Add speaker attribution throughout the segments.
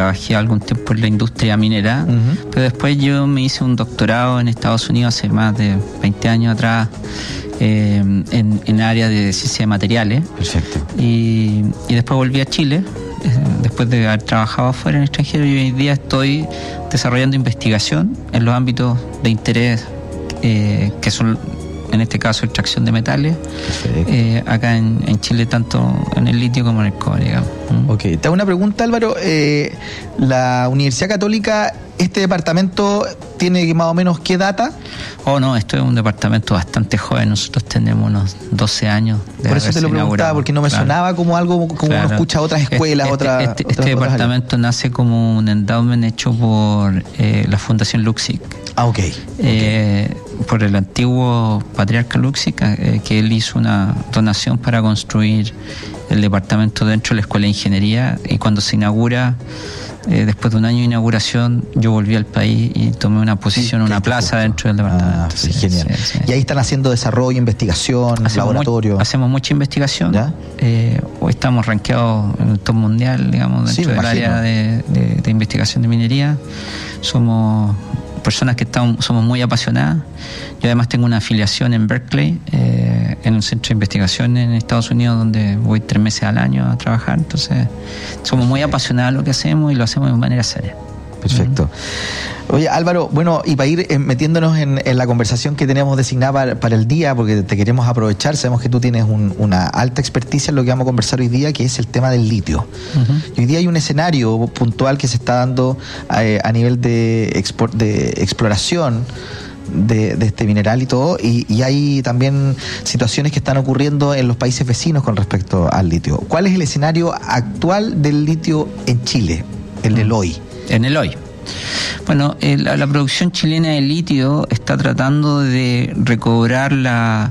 Speaker 1: trabajé algún tiempo en la industria minera, pero después yo me hice un doctorado en Estados Unidos hace más de 20 años atrás, en área de ciencia de materiales.
Speaker 2: Perfecto.
Speaker 1: Y después volví a Chile, después de haber trabajado afuera en el extranjero, y hoy día estoy desarrollando investigación en los ámbitos de interés que son, en este caso, extracción de metales, acá en Chile, tanto en el litio como en el cobre, digamos.
Speaker 2: Ok, te hago una pregunta, Álvaro. La Universidad Católica, ¿este departamento tiene más o menos qué data?
Speaker 1: Oh, no, esto es un departamento bastante joven. Nosotros tenemos unos 12 años de
Speaker 2: Por eso te lo preguntaba, porque no me sonaba como algo como uno escucha otras escuelas.
Speaker 1: Este departamento nace como un endowment hecho por la Fundación Luksic.
Speaker 2: Ah, ok.
Speaker 1: Por el antiguo patriarca Luksic, que él hizo una donación para construir el departamento dentro de la Escuela de Ingeniería, y cuando se inaugura, después de un año de inauguración, yo volví al país y tomé una posición, una plaza dentro del departamento.
Speaker 2: Sí, genial. Sí. Y ahí están haciendo desarrollo, investigación, laboratorio.
Speaker 1: Hacemos mucha investigación. Hoy estamos rankeados en el top mundial, digamos, dentro del área de investigación de minería. Somos personas que somos muy apasionadas. Yo además tengo una afiliación en Berkeley, en un centro de investigación en Estados Unidos, donde voy 3 meses al año a trabajar. Entonces somos muy apasionados de lo que hacemos y lo hacemos de manera seria.
Speaker 2: Perfecto. Oye, Álvaro, bueno, y para ir metiéndonos en la conversación que tenemos designada para el día, porque te queremos aprovechar, sabemos que tú tienes una alta experticia en lo que vamos a conversar hoy día, que es el tema del litio. Y hoy día hay un escenario puntual que se está dando a nivel de exploración de este mineral y todo, y hay también situaciones que están ocurriendo en los países vecinos con respecto al litio. ¿Cuál es el escenario actual del litio en Chile, el del hoy?
Speaker 1: En el hoy. Bueno, la producción chilena de litio está tratando de recobrar la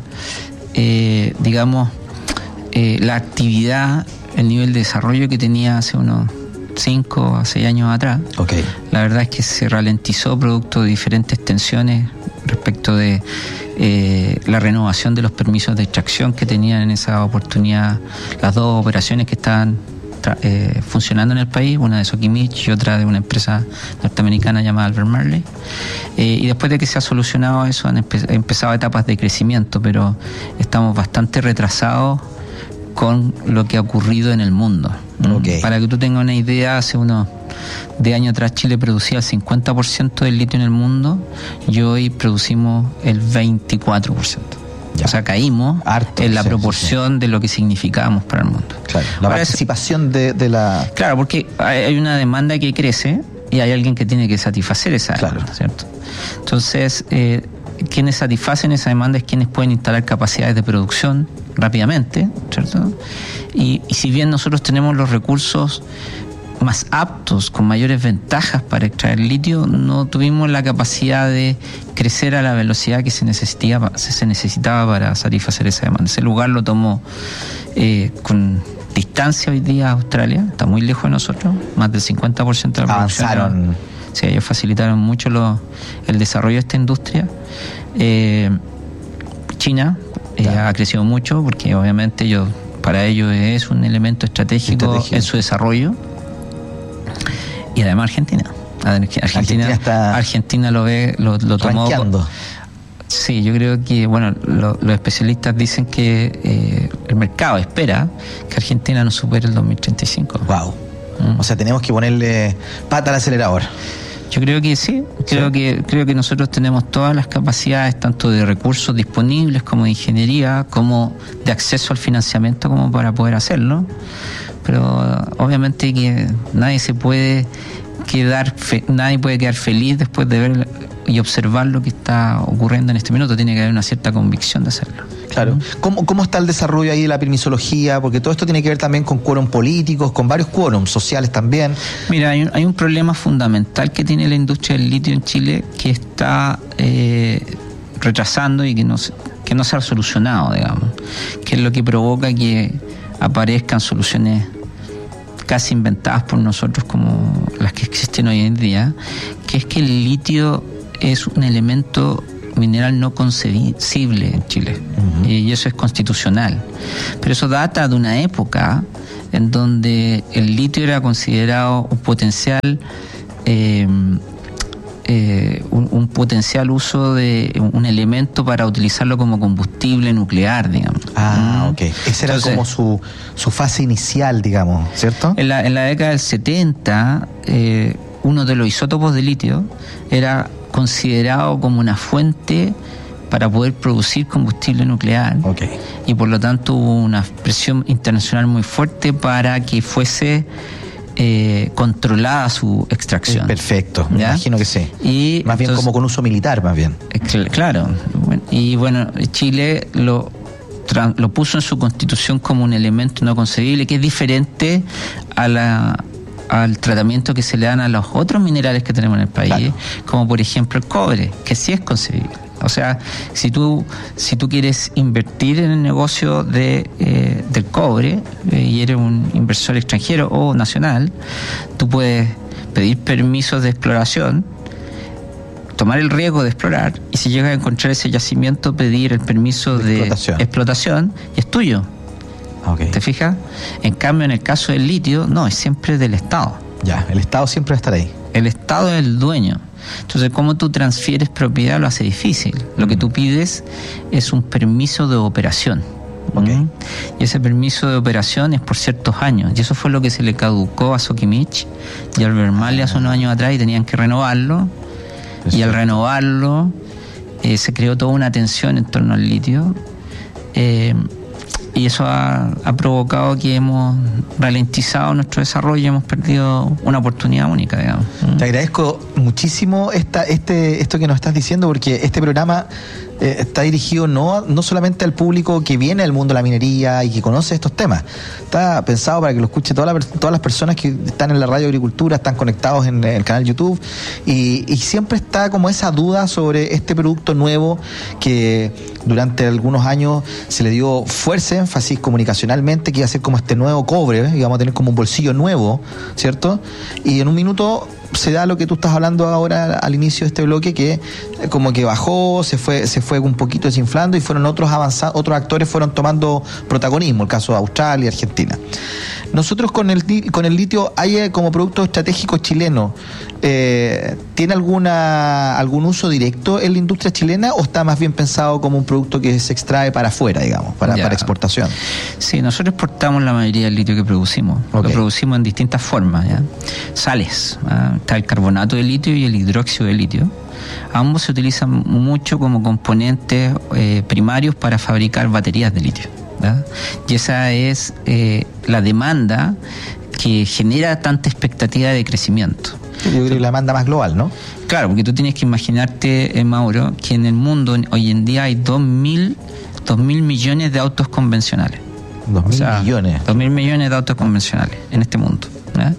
Speaker 1: actividad, el nivel de desarrollo que tenía hace unos 5 a 6 años atrás.
Speaker 2: Okay.
Speaker 1: La verdad es que se ralentizó producto de diferentes tensiones respecto de la renovación de los permisos de extracción que tenían en esa oportunidad las dos operaciones que estaban funcionando en el país, una de Sokimich y otra de una empresa norteamericana llamada Albert Marley, y después de que se ha solucionado eso han empezado etapas de crecimiento, pero estamos bastante retrasados con lo que ha ocurrido en el mundo. Okay. Para que tú tengas una idea, hace unos 10 años atrás Chile producía el 50% del litio en el mundo y hoy producimos el 24%. Ya. O sea, caímos harto, en la proporción de lo que significábamos para el mundo.
Speaker 2: Claro, la participación de la...
Speaker 1: Claro, porque hay una demanda que crece y hay alguien que tiene que satisfacer esa demanda, ¿cierto? Entonces, quienes satisfacen esa demanda es quienes pueden instalar capacidades de producción rápidamente, ¿cierto? Y si bien nosotros tenemos los recursos más aptos, con mayores ventajas para extraer litio, no tuvimos la capacidad de crecer a la velocidad que se necesitaba para satisfacer esa demanda. Ese lugar lo tomó con distancia hoy día Australia, está muy lejos de nosotros, más del 50% de la producción.
Speaker 2: Avanzaron.
Speaker 1: Sí, ellos facilitaron mucho el desarrollo de esta industria. China ha crecido mucho porque obviamente para ellos es un elemento estratégico en su desarrollo. Y además Argentina lo tomó. Sí, yo creo que los especialistas dicen que el mercado espera que Argentina no supere el 2035.
Speaker 2: Wow. O sea, tenemos que ponerle pata al acelerador.
Speaker 1: Yo creo que sí. Creo que nosotros tenemos todas las capacidades, tanto de recursos disponibles como de ingeniería, como de acceso al financiamiento, como para poder hacerlo. Pero obviamente que nadie puede quedar feliz después de ver y observar lo que está ocurriendo en este minuto. Tiene que haber una cierta convicción de hacerlo.
Speaker 2: Claro. ¿Cómo está el desarrollo ahí de la permisología? Porque todo esto tiene que ver también con quórum políticos, con varios quórums sociales también.
Speaker 1: Mira, hay un problema fundamental que tiene la industria del litio en Chile que está retrasando y que no se ha solucionado, digamos, que es lo que provoca que aparezcan soluciones casi inventadas por nosotros como las que existen hoy en día, que es que el litio es un elemento mineral no concesible en Chile. Y eso es constitucional. Pero eso data de una época en donde el litio era considerado un potencial un potencial uso de un elemento para utilizarlo como combustible nuclear, digamos.
Speaker 2: Ok. Esa era como su fase inicial, digamos, ¿cierto?
Speaker 1: En la década del 70, uno de los isótopos de litio era considerado como una fuente para poder producir combustible nuclear. Y por lo tanto hubo una presión internacional muy fuerte para que fuese controlada su extracción.
Speaker 2: Perfecto, me imagino que sí. Y más bien entonces, como con uso militar, más bien.
Speaker 1: Claro. Y bueno, Chile lo puso en su constitución como un elemento no concebible, que es diferente al tratamiento que se le dan a los otros minerales que tenemos en el país, como por ejemplo el cobre, que sí es concebible. O sea, si tú quieres invertir en el negocio del cobre y eres un inversor extranjero o nacional, tú puedes pedir permisos de exploración, tomar el riesgo de explorar, y si llegas a encontrar ese yacimiento, pedir el permiso de explotación y es tuyo. ¿Te fijas? En cambio, en el caso del litio, no, es siempre del Estado.
Speaker 2: Ya, el Estado siempre va a estar ahí.
Speaker 1: El Estado es el dueño. Entonces, ¿cómo tú transfieres propiedad? Lo hace difícil. Lo que tú pides es un permiso de operación. Y ese permiso de operación es por ciertos años. Y eso fue lo que se le caducó a Sokimich y al Vermale hace unos años atrás, y tenían que renovarlo. Y al renovarlo, se creó toda una tensión en torno al litio. Y eso ha provocado que hemos ralentizado nuestro desarrollo y hemos perdido una oportunidad única, digamos.
Speaker 2: Te agradezco muchísimo esto que nos estás diciendo, porque este programa está dirigido no solamente al público que viene del mundo de la minería y que conoce estos temas. Está pensado para que lo escuche todas las personas que están en la radio agricultura, están conectados en el canal YouTube, y siempre está como esa duda sobre este producto nuevo que durante algunos años se le dio fuerza, énfasis comunicacionalmente, que iba a ser como este nuevo cobre, y vamos a tener como un bolsillo nuevo, ¿cierto? Y en un minuto se da lo que tú estás hablando ahora al inicio de este bloque, que como que bajó, se fue un poquito desinflando, y fueron otros actores fueron tomando protagonismo, el caso de Australia y Argentina. Nosotros con el litio, ¿hay como producto estratégico chileno, tiene algún uso directo en la industria chilena, o está más bien pensado como un producto que se extrae para afuera, digamos, para exportación?
Speaker 1: Sí, nosotros exportamos la mayoría del litio que producimos. Lo producimos en distintas formas, ¿ya? Sales, está el carbonato de litio y el hidróxido de litio. Ambos se utilizan mucho como componentes primarios para fabricar baterías de litio, ¿verdad? Y esa es la demanda que genera tanta expectativa de crecimiento.
Speaker 2: Yo creo que la demanda más global, ¿no?
Speaker 1: Claro, porque tú tienes que imaginarte, Mauro, que en el mundo hoy en día hay 2.000 millones de autos convencionales.
Speaker 2: 2.000 millones.
Speaker 1: 2.000 millones de autos convencionales en este mundo, ¿verdad?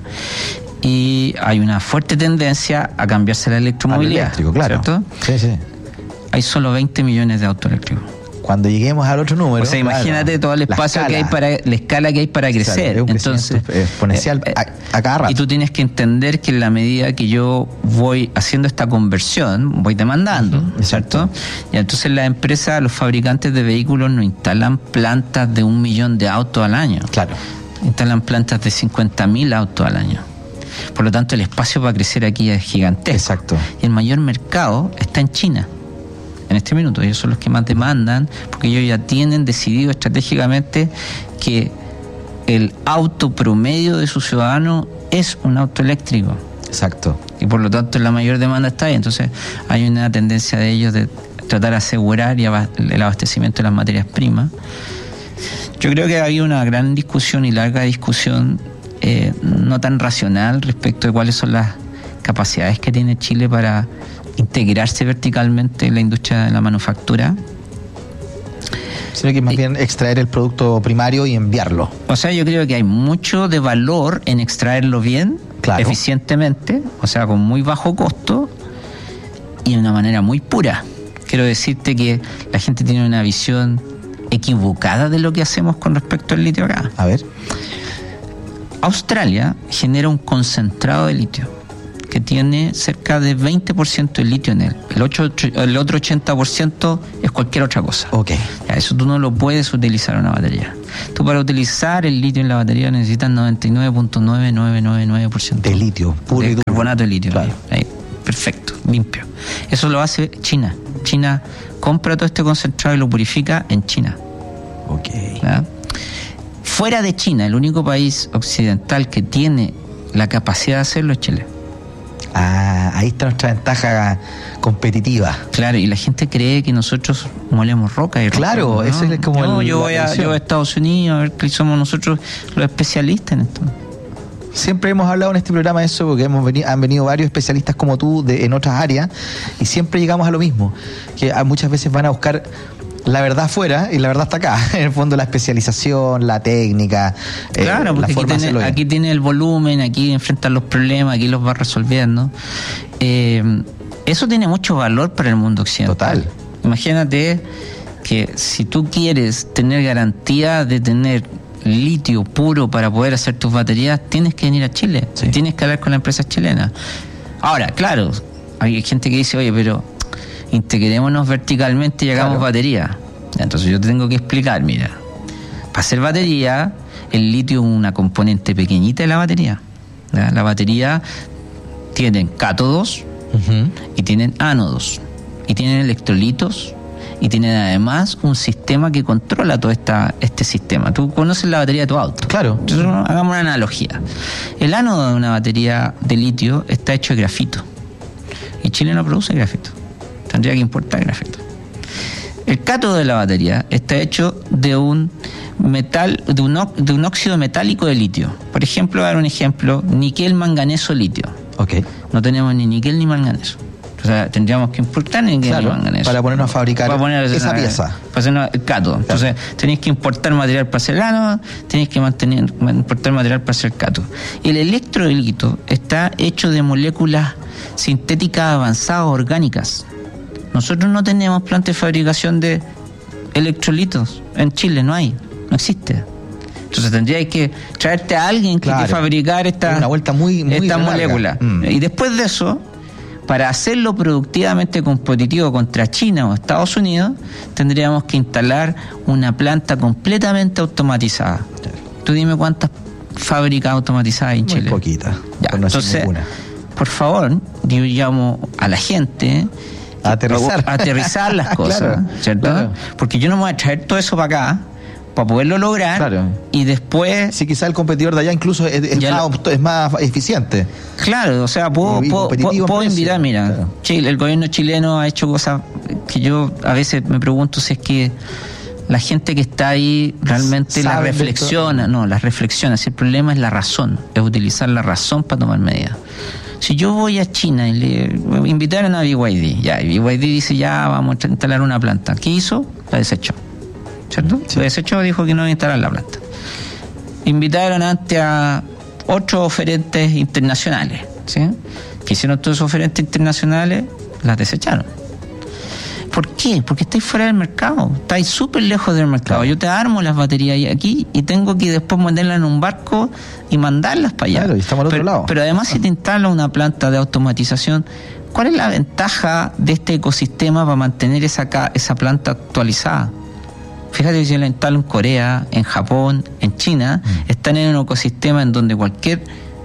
Speaker 1: Y hay una fuerte tendencia a cambiarse la electromovilidad.
Speaker 2: Eléctrico, claro.
Speaker 1: ¿Cierto?
Speaker 2: Sí.
Speaker 1: Hay solo 20 millones de autos eléctricos.
Speaker 2: Cuando lleguemos al otro número.
Speaker 1: O sea, imagínate todo el espacio que hay la escala que hay para crecer.
Speaker 2: Entonces, exponencial a cada rato.
Speaker 1: Y tú tienes que entender que en la medida que yo voy haciendo esta conversión, voy demandando, ¿cierto? Y entonces las empresas, los fabricantes de vehículos no instalan plantas de 1 millón de autos al año.
Speaker 2: Claro.
Speaker 1: Instalan plantas de 50.000 autos al año. Por lo tanto, el espacio para crecer aquí es gigantesco.
Speaker 2: Exacto.
Speaker 1: Y el mayor mercado está en China. En este minuto, ellos son los que más demandan, porque ellos ya tienen decidido estratégicamente que el auto promedio de su ciudadano es un auto eléctrico.
Speaker 2: Exacto.
Speaker 1: Y por lo tanto la mayor demanda está ahí. Entonces hay una tendencia de ellos de tratar de asegurar el abastecimiento de las materias primas. Yo creo que ha habido una gran discusión y larga discusión, no tan racional, respecto de cuáles son las capacidades que tiene Chile para integrarse verticalmente en la industria de la manufactura.
Speaker 2: Sino que más bien extraer el producto primario y enviarlo.
Speaker 1: O sea, yo creo que hay mucho de valor en extraerlo bien, eficientemente, o sea, con muy bajo costo y de una manera muy pura. Quiero decirte que la gente tiene una visión equivocada de lo que hacemos con respecto al litio acá.
Speaker 2: A ver.
Speaker 1: Australia genera un concentrado de litio que tiene cerca de 20% de litio en él. El otro 80% es cualquier otra cosa.
Speaker 2: Okay.
Speaker 1: Ya, eso tú no lo puedes utilizar en una batería. Tú para utilizar el litio en la batería necesitas 99.9999%
Speaker 2: de litio, puro y duro.
Speaker 1: Carbonato de litio.
Speaker 2: Claro.
Speaker 1: Ahí, perfecto, limpio. Eso lo hace China. China compra todo este concentrado y lo purifica en China.
Speaker 2: Okay.
Speaker 1: ¿Ya? Fuera de China, el único país occidental que tiene la capacidad de hacerlo es Chile.
Speaker 2: Ahí está nuestra ventaja competitiva.
Speaker 1: Claro, y la gente cree que nosotros molemos roca.
Speaker 2: Claro,
Speaker 1: ¿no?
Speaker 2: Eso es como
Speaker 1: no, yo voy a Estados Unidos a ver que somos nosotros los especialistas en esto.
Speaker 2: Siempre hemos hablado en este programa de eso porque han venido varios especialistas como tú en otras áreas y siempre llegamos a lo mismo, que muchas veces van a buscar la verdad afuera y la verdad está acá. En el fondo la especialización, la técnica,
Speaker 1: claro, porque aquí tiene el volumen, aquí enfrentan los problemas, aquí los va resolviendo. Eso tiene mucho valor para el mundo occidental.
Speaker 2: Total.
Speaker 1: Imagínate que si tú quieres tener garantía de tener litio puro para poder hacer tus baterías, tienes que venir a Chile, sí. Tienes que hablar con la empresa chilena. Ahora, claro, hay gente que dice, oye, pero integrémonos verticalmente y hagamos batería. Entonces yo te tengo que explicar, mira, para hacer batería, el litio es una componente pequeñita de la batería. ¿Ya? La batería tienen cátodos y tienen ánodos y tienen electrolitos y tienen además un sistema que controla todo este sistema. Tú conoces la batería de tu auto.
Speaker 2: Claro.
Speaker 1: Entonces, hagamos una analogía. El ánodo de una batería de litio está hecho de grafito y Chile no produce grafito. Tendría que importar grafito. El cátodo de la batería está hecho de un metal, de un óxido metálico de litio. Por ejemplo, voy a dar un ejemplo: níquel, manganeso, litio.
Speaker 2: Okay.
Speaker 1: No tenemos ni níquel ni manganeso. O sea, tendríamos que importar níquel ni manganeso.
Speaker 2: Para ponernos a fabricar esa pieza.
Speaker 1: Para hacer el cátodo. Entonces, tenéis que importar material para hacer el ánodo, tenéis que importar material para hacer el cátodo. El electrolito está hecho de moléculas sintéticas avanzadas orgánicas. Nosotros no tenemos planta de fabricación de electrolitos. En Chile no hay, no existe. Entonces tendrías que traerte a alguien que te fabricara esta molécula. Y después de eso, para hacerlo productivamente competitivo contra China o Estados Unidos, tendríamos que instalar una planta completamente automatizada. Tú dime cuántas fábricas automatizadas hay en Chile.
Speaker 2: Muy poquitas.
Speaker 1: Entonces, por favor, yo llamo a la gente
Speaker 2: a
Speaker 1: aterrizar las cosas, claro, ¿cierto? Claro. Porque yo no me voy a traer todo eso para acá para poderlo lograr, claro. Y después...
Speaker 2: Sí, quizá el competidor de allá incluso es más eficiente.
Speaker 1: Claro, o sea, puedo invitar, mira, claro. Chile, el gobierno chileno ha hecho cosas que yo a veces me pregunto si es que la gente que está ahí realmente las reflexiona. No, las reflexiona. Si el problema es la razón, es utilizar la razón para tomar medidas. Si yo voy a China y le invitaron a BYD, y BYD dice, ya vamos a instalar una planta. ¿Qué hizo? La desechó. ¿Cierto? Sí. La desechó, dijo que no iba a instalar la planta. Invitaron antes a otros oferentes internacionales, ¿sí? Que hicieron todos esos oferentes internacionales, las desecharon. ¿Por qué? Porque estáis fuera del mercado, estáis súper lejos del mercado. Claro. Yo te armo las baterías aquí y tengo que después meterlas en un barco y mandarlas para allá.
Speaker 2: Claro, y estamos al otro lado.
Speaker 1: Pero además, si te instalas una planta de automatización, ¿cuál es la ventaja de este ecosistema para mantener esa planta actualizada? Fíjate que si la instalo en Corea, en Japón, en China, están en un ecosistema en donde cualquier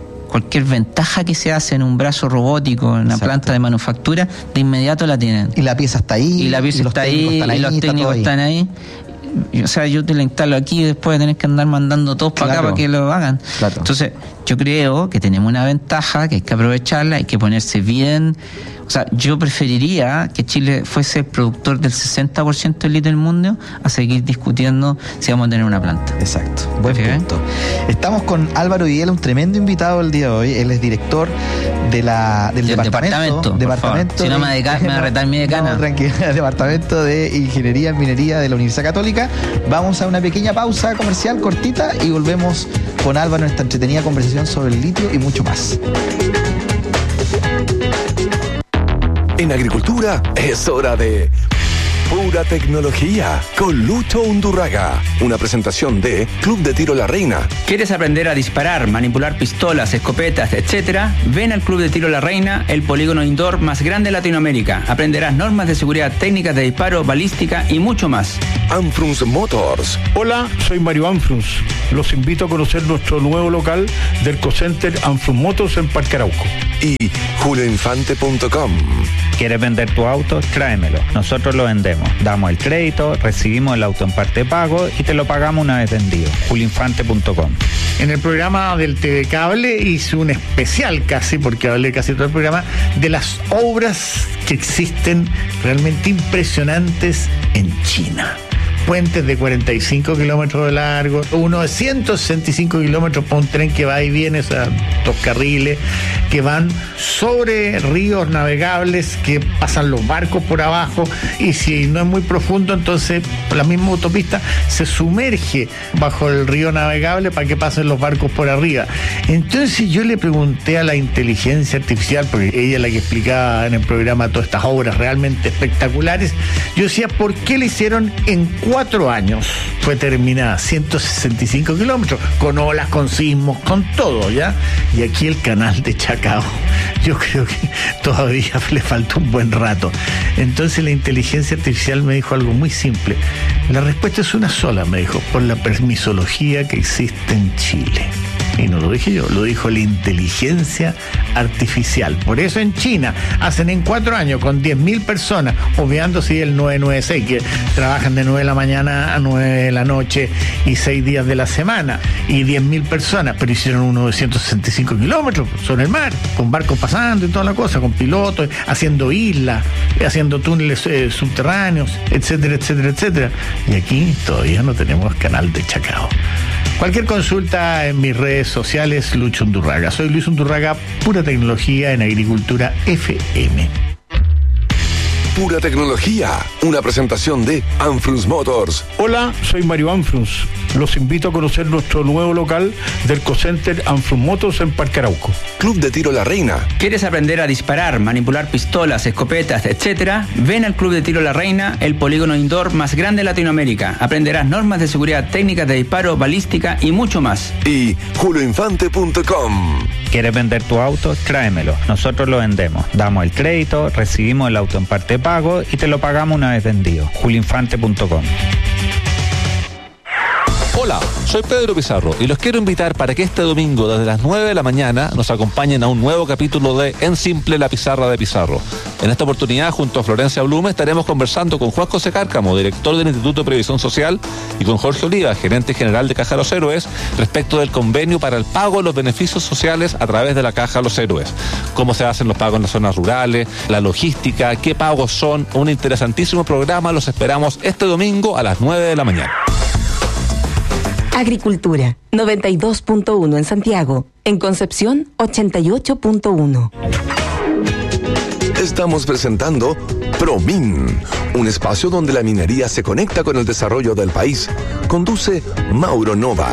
Speaker 1: ventaja que se hace en un brazo robótico, en una planta de manufactura, de inmediato la tienen.
Speaker 2: Y la pieza está ahí.
Speaker 1: Y los técnicos están ahí. O sea, yo te la instalo aquí y después tenés que andar mandando todos para acá para que lo hagan. Claro. Entonces, yo creo que tenemos una ventaja que hay que aprovecharla, hay que ponerse bien. O sea, yo preferiría que Chile fuese el productor del 60% del litio del mundo a seguir discutiendo si vamos a tener una planta.
Speaker 2: Exacto, buen punto. Estamos con Álvaro Videla, un tremendo invitado el día de hoy. Él es director del departamento.
Speaker 1: Si no me va a retar mi decana.
Speaker 2: No, tranquila, Departamento de Ingeniería en Minería de la Universidad Católica. Vamos a una pequeña pausa comercial cortita y volvemos con Álvaro en esta entretenida conversación sobre el litio y mucho más.
Speaker 3: En agricultura es hora de Pura tecnología con Lucho Undurraga. Una presentación de Club de Tiro La Reina.
Speaker 4: ¿Quieres aprender a disparar, manipular pistolas, escopetas, etcétera? Ven al Club de Tiro La Reina, el polígono indoor más grande de Latinoamérica. Aprenderás normas de seguridad, técnicas de disparo, balística y mucho más.
Speaker 3: Anfrunz Motors.
Speaker 5: Hola, soy Mario Anfrunz. Los invito a conocer nuestro nuevo local del Cocenter Anfrunz Motors en Parque Arauco.
Speaker 3: Y julioinfante.com.
Speaker 6: ¿Quieres vender tu auto? Tráemelo. Nosotros lo vendemos. Damos el crédito, recibimos el auto en parte de pago y te lo pagamos una vez vendido. julioinfante.com.
Speaker 7: En el programa del TV Cable hice un especial casi, porque hablé casi todo el programa, de las obras que existen realmente impresionantes en China. Puentes de 45 kilómetros de largo, unos de 165 kilómetros para un tren que va y viene, o sea, 2 carriles, que van sobre ríos navegables, que pasan los barcos por abajo, y si no es muy profundo, entonces la misma autopista se sumerge bajo el río navegable para que pasen los barcos por arriba. Entonces yo le pregunté a la inteligencia artificial, porque ella es la que explicaba en el programa todas estas obras realmente espectaculares, yo decía, ¿por qué le hicieron en 4 años? Fue terminada, 165 kilómetros, con olas, con sismos, con todo, ¿ya? Y aquí el canal de Chacao, yo creo que todavía le falta un buen rato. Entonces la inteligencia artificial me dijo algo muy simple. La respuesta es una sola, me dijo, por la permisología que existe en Chile. Y no lo dije yo, lo dijo la inteligencia artificial. Por eso en China hacen en 4 años con 10.000 personas, obviando si el 996, que trabajan de 9 de la mañana a 9 de la noche y 6 días de la semana, y 10.000 personas, pero hicieron uno de 165 kilómetros sobre el mar, con barcos pasando y toda la cosa, con pilotos, haciendo islas, haciendo túneles subterráneos, etcétera, etcétera, etcétera. Y aquí todavía no tenemos canal de Chacao. Cualquier consulta en mis redes sociales, Lucho Undurraga. Soy Luis Undurraga, Pura Tecnología en Agricultura FM.
Speaker 3: Pura tecnología. Una presentación de Anfrunz Motors.
Speaker 5: Hola, soy Mario Anfrunz. Los invito a conocer nuestro nuevo local del Cocenter Anfrunz Motors en Parque Arauco.
Speaker 3: Club de Tiro La Reina.
Speaker 4: ¿Quieres aprender a disparar, manipular pistolas, escopetas, etcétera? Ven al Club de Tiro La Reina, el polígono indoor más grande de Latinoamérica. Aprenderás normas de seguridad, técnicas de disparo, balística y mucho más.
Speaker 3: Y julioinfante.com.
Speaker 6: ¿Quieres vender tu auto? Tráemelo. Nosotros lo vendemos. Damos el crédito, recibimos el auto en parte de pago y te lo pagamos una vez vendido. julioinfante.com.
Speaker 8: Hola, soy Pedro Pizarro y los quiero invitar para que este domingo desde las 9 de la mañana nos acompañen a un nuevo capítulo de En Simple, la pizarra de Pizarro. En esta oportunidad, junto a Florencia Blume, estaremos conversando con Juan José Cárcamo, director del Instituto de Previsión Social, y con Jorge Oliva, gerente general de Caja Los Héroes, respecto del convenio para el pago de los beneficios sociales a través de la Caja Los Héroes. Cómo se hacen los pagos en las zonas rurales, la logística, qué pagos son. Un interesantísimo programa, los esperamos este domingo a las 9 de la mañana.
Speaker 9: Agricultura, 92.1 en Santiago. En Concepción, 88.1.
Speaker 3: Estamos presentando ProMin, un espacio donde la minería se conecta con el desarrollo del país. Conduce Mauro Nova.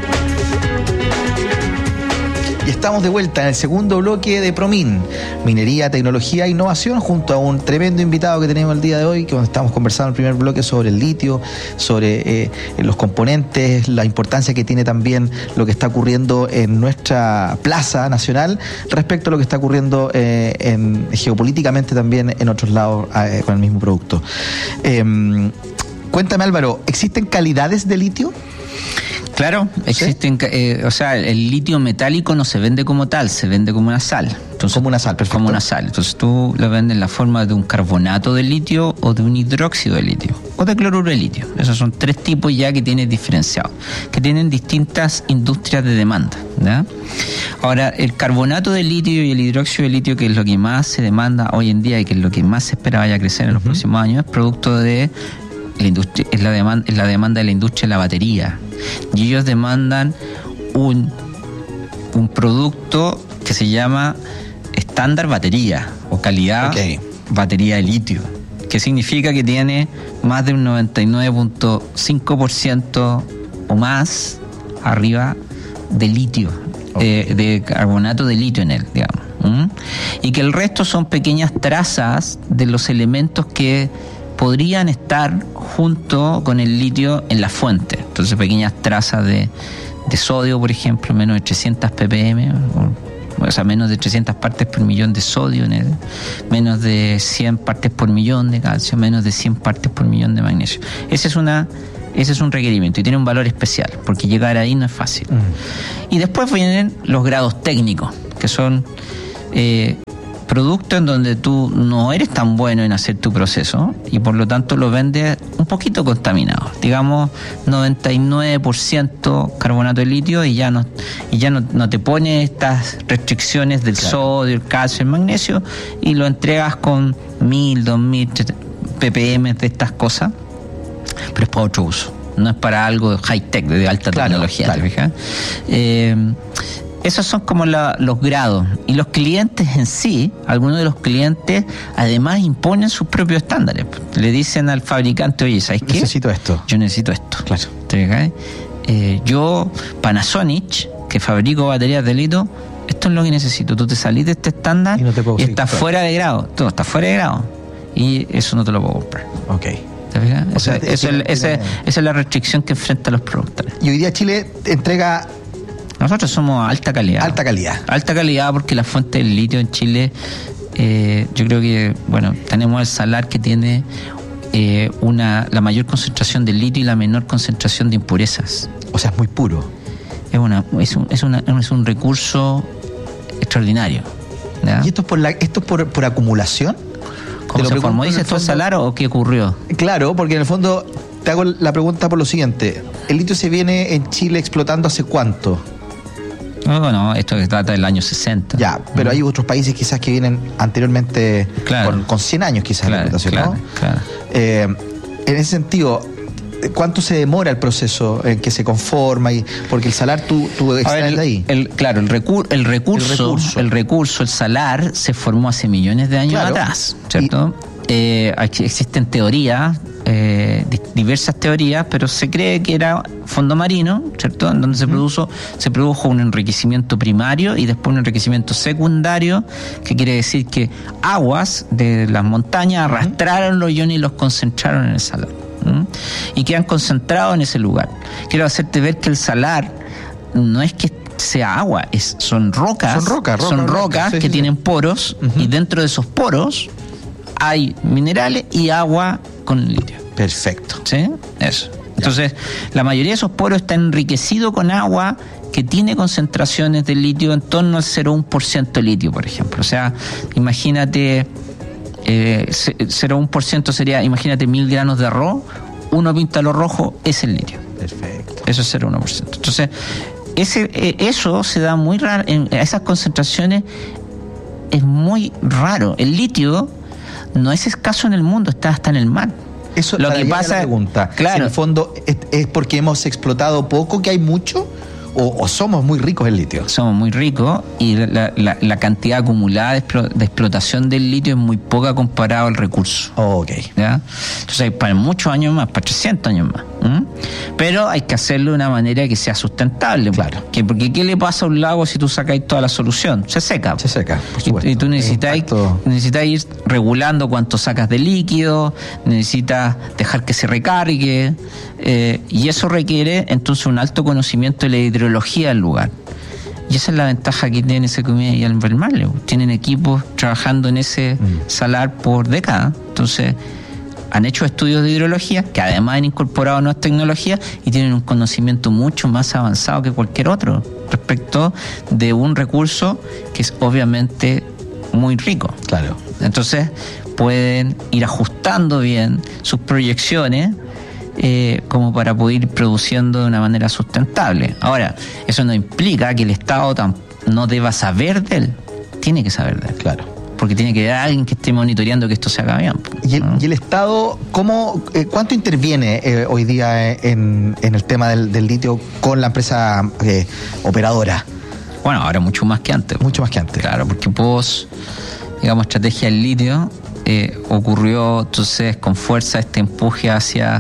Speaker 2: Y estamos de vuelta en el segundo bloque de ProMin, minería, tecnología e innovación, junto a un tremendo invitado que tenemos el día de hoy, que estamos conversando en el primer bloque sobre el litio, sobre los componentes, la importancia que tiene también lo que está ocurriendo en nuestra plaza nacional respecto a lo que está ocurriendo geopolíticamente también en otros lados con el mismo producto. Cuéntame, Álvaro, ¿existen calidades de litio?
Speaker 1: Claro, existen, o sea, el litio metálico no se vende como tal, se vende como una sal. Entonces,
Speaker 2: como una sal, perfecto. Como
Speaker 1: una sal. Entonces tú lo vendes en la forma de un carbonato de litio o de un hidróxido de litio o de cloruro de litio. Esos son 3 tipos ya que tienes diferenciados, que tienen distintas industrias de demanda, ¿ya? Ahora, el carbonato de litio y el hidróxido de litio, que es lo que más se demanda hoy en día y que es lo que más se espera vaya a crecer en los próximos años, es producto de la industria, es la demanda de la industria de la batería. Y ellos demandan un producto que se llama estándar batería o calidad batería de litio, que significa que tiene más de un 99.5% o más arriba de litio, de carbonato de litio en él, digamos. Y que el resto son pequeñas trazas de los elementos que podrían estar junto con el litio en la fuente. Entonces, pequeñas trazas de sodio, por ejemplo, menos de 300 ppm, o sea, menos de 300 partes por millón de sodio, menos de 100 partes por millón de calcio, menos de 100 partes por millón de magnesio. Ese es un requerimiento y tiene un valor especial, porque llegar ahí no es fácil. Y después vienen los grados técnicos, que son productos en donde tú no eres tan bueno en hacer tu proceso y por lo tanto lo vendes un poquito contaminado, digamos 99% carbonato de litio, y ya no te pone estas restricciones del sodio, el calcio, el magnesio, y lo entregas con 1000, 2000 ppm de estas cosas, pero es para otro uso, no es para algo high-tech, de alta tecnología. ¿Te fijas? Esos son como los grados. Y los clientes en sí, algunos de los clientes además imponen sus propios estándares. Le dicen al fabricante, oye, ¿sabes qué?
Speaker 2: Necesito esto.
Speaker 1: Yo necesito esto.
Speaker 2: Claro.
Speaker 1: ¿Te fijas? Yo, Panasonic, que fabrico baterías de litio, esto es lo que necesito. Tú te salís de este estándar y estás fuera de grado. Tú estás fuera de grado. Y eso no te lo puedo comprar.
Speaker 2: Ok.
Speaker 1: ¿Te fijas? Esa es la restricción que enfrentan los productores.
Speaker 2: Y hoy día Chile entrega...
Speaker 1: Nosotros somos alta calidad.
Speaker 2: Alta calidad.
Speaker 1: Alta calidad porque la fuente del litio en Chile, yo creo que, tenemos el salar que tiene la mayor concentración de litio y la menor concentración de impurezas.
Speaker 2: O sea, es muy puro.
Speaker 1: Es un recurso extraordinario. ¿Ya?
Speaker 2: ¿Y esto es por acumulación?
Speaker 1: ¿Cómo se formó? ¿Dices tú el salar o qué ocurrió?
Speaker 2: Claro, porque en el fondo te hago la pregunta por lo siguiente. ¿El litio se viene en Chile explotando hace cuánto?
Speaker 1: No, esto se trata del año 60.
Speaker 2: Ya, pero hay otros países quizás que vienen anteriormente con 100 años quizás de explotación, ¿no? Claro. En ese sentido, ¿cuánto se demora el proceso en que se conforma? Porque el salar tú extraes de ahí.
Speaker 1: El recurso, el salar, se formó hace millones de años atrás, ¿cierto? Existen teorías, diversas teorías, pero se cree que era fondo marino, ¿cierto? En donde se produjo un enriquecimiento primario y después un enriquecimiento secundario, que quiere decir que aguas de las montañas arrastraron los iones y los concentraron en el salar. Y quedan concentrados en ese lugar. Quiero hacerte ver que el salar no es que sea agua, son rocas que tienen poros, y dentro de esos poros hay minerales y agua con litio.
Speaker 2: Perfecto.
Speaker 1: ¿Sí? Eso. Entonces, la mayoría de esos poros está enriquecido con agua que tiene concentraciones de litio en torno al 0,1% de litio, por ejemplo. O sea, imagínate, 0,1% sería, imagínate 1000 granos de arroz, uno píntalo rojo, es el litio.
Speaker 2: Perfecto.
Speaker 1: Eso es 0,1%. Entonces, eso se da muy raro, a esas concentraciones es muy raro. El litio no es escaso en el mundo, está hasta en el mar.
Speaker 2: Eso
Speaker 1: lo que pasa,
Speaker 2: la pregunta,
Speaker 1: claro,
Speaker 2: si en el fondo es porque hemos explotado poco, que hay mucho, o somos muy ricos en litio.
Speaker 1: Somos muy ricos y la cantidad acumulada de explotación del litio es muy poca comparado al recurso. ¿Ya? Entonces hay para muchos años más, para 300 años más. Pero hay que hacerlo de una manera que sea sustentable.
Speaker 2: Claro.
Speaker 1: Porque ¿qué le pasa a un lago si tú sacáis toda la solución? Se seca.
Speaker 2: Se seca, por supuesto.
Speaker 1: Y tú necesitas ir regulando cuánto sacas de líquido, necesitas dejar que se recargue, y eso requiere entonces un alto conocimiento de la hidrología del lugar. Y esa es la ventaja que tiene Secumia y Albemarle. Tienen equipos trabajando en ese salar por décadas. Entonces han hecho estudios de hidrología que además han incorporado nuevas tecnologías y tienen un conocimiento mucho más avanzado que cualquier otro respecto de un recurso que es obviamente muy rico.
Speaker 2: Claro.
Speaker 1: Entonces pueden ir ajustando bien sus proyecciones como para poder ir produciendo de una manera sustentable. Ahora, eso no implica que el Estado no deba saber de él. Tiene que saber de él.
Speaker 2: Claro.
Speaker 1: Porque tiene que haber alguien que esté monitoreando que esto se haga bien.
Speaker 2: ¿Y el Estado, cuánto interviene hoy día en el tema del litio con la empresa operadora?
Speaker 1: Bueno, ahora mucho más que antes.
Speaker 2: Mucho más que antes.
Speaker 1: Claro, porque estrategia del litio, ocurrió entonces con fuerza este empuje hacia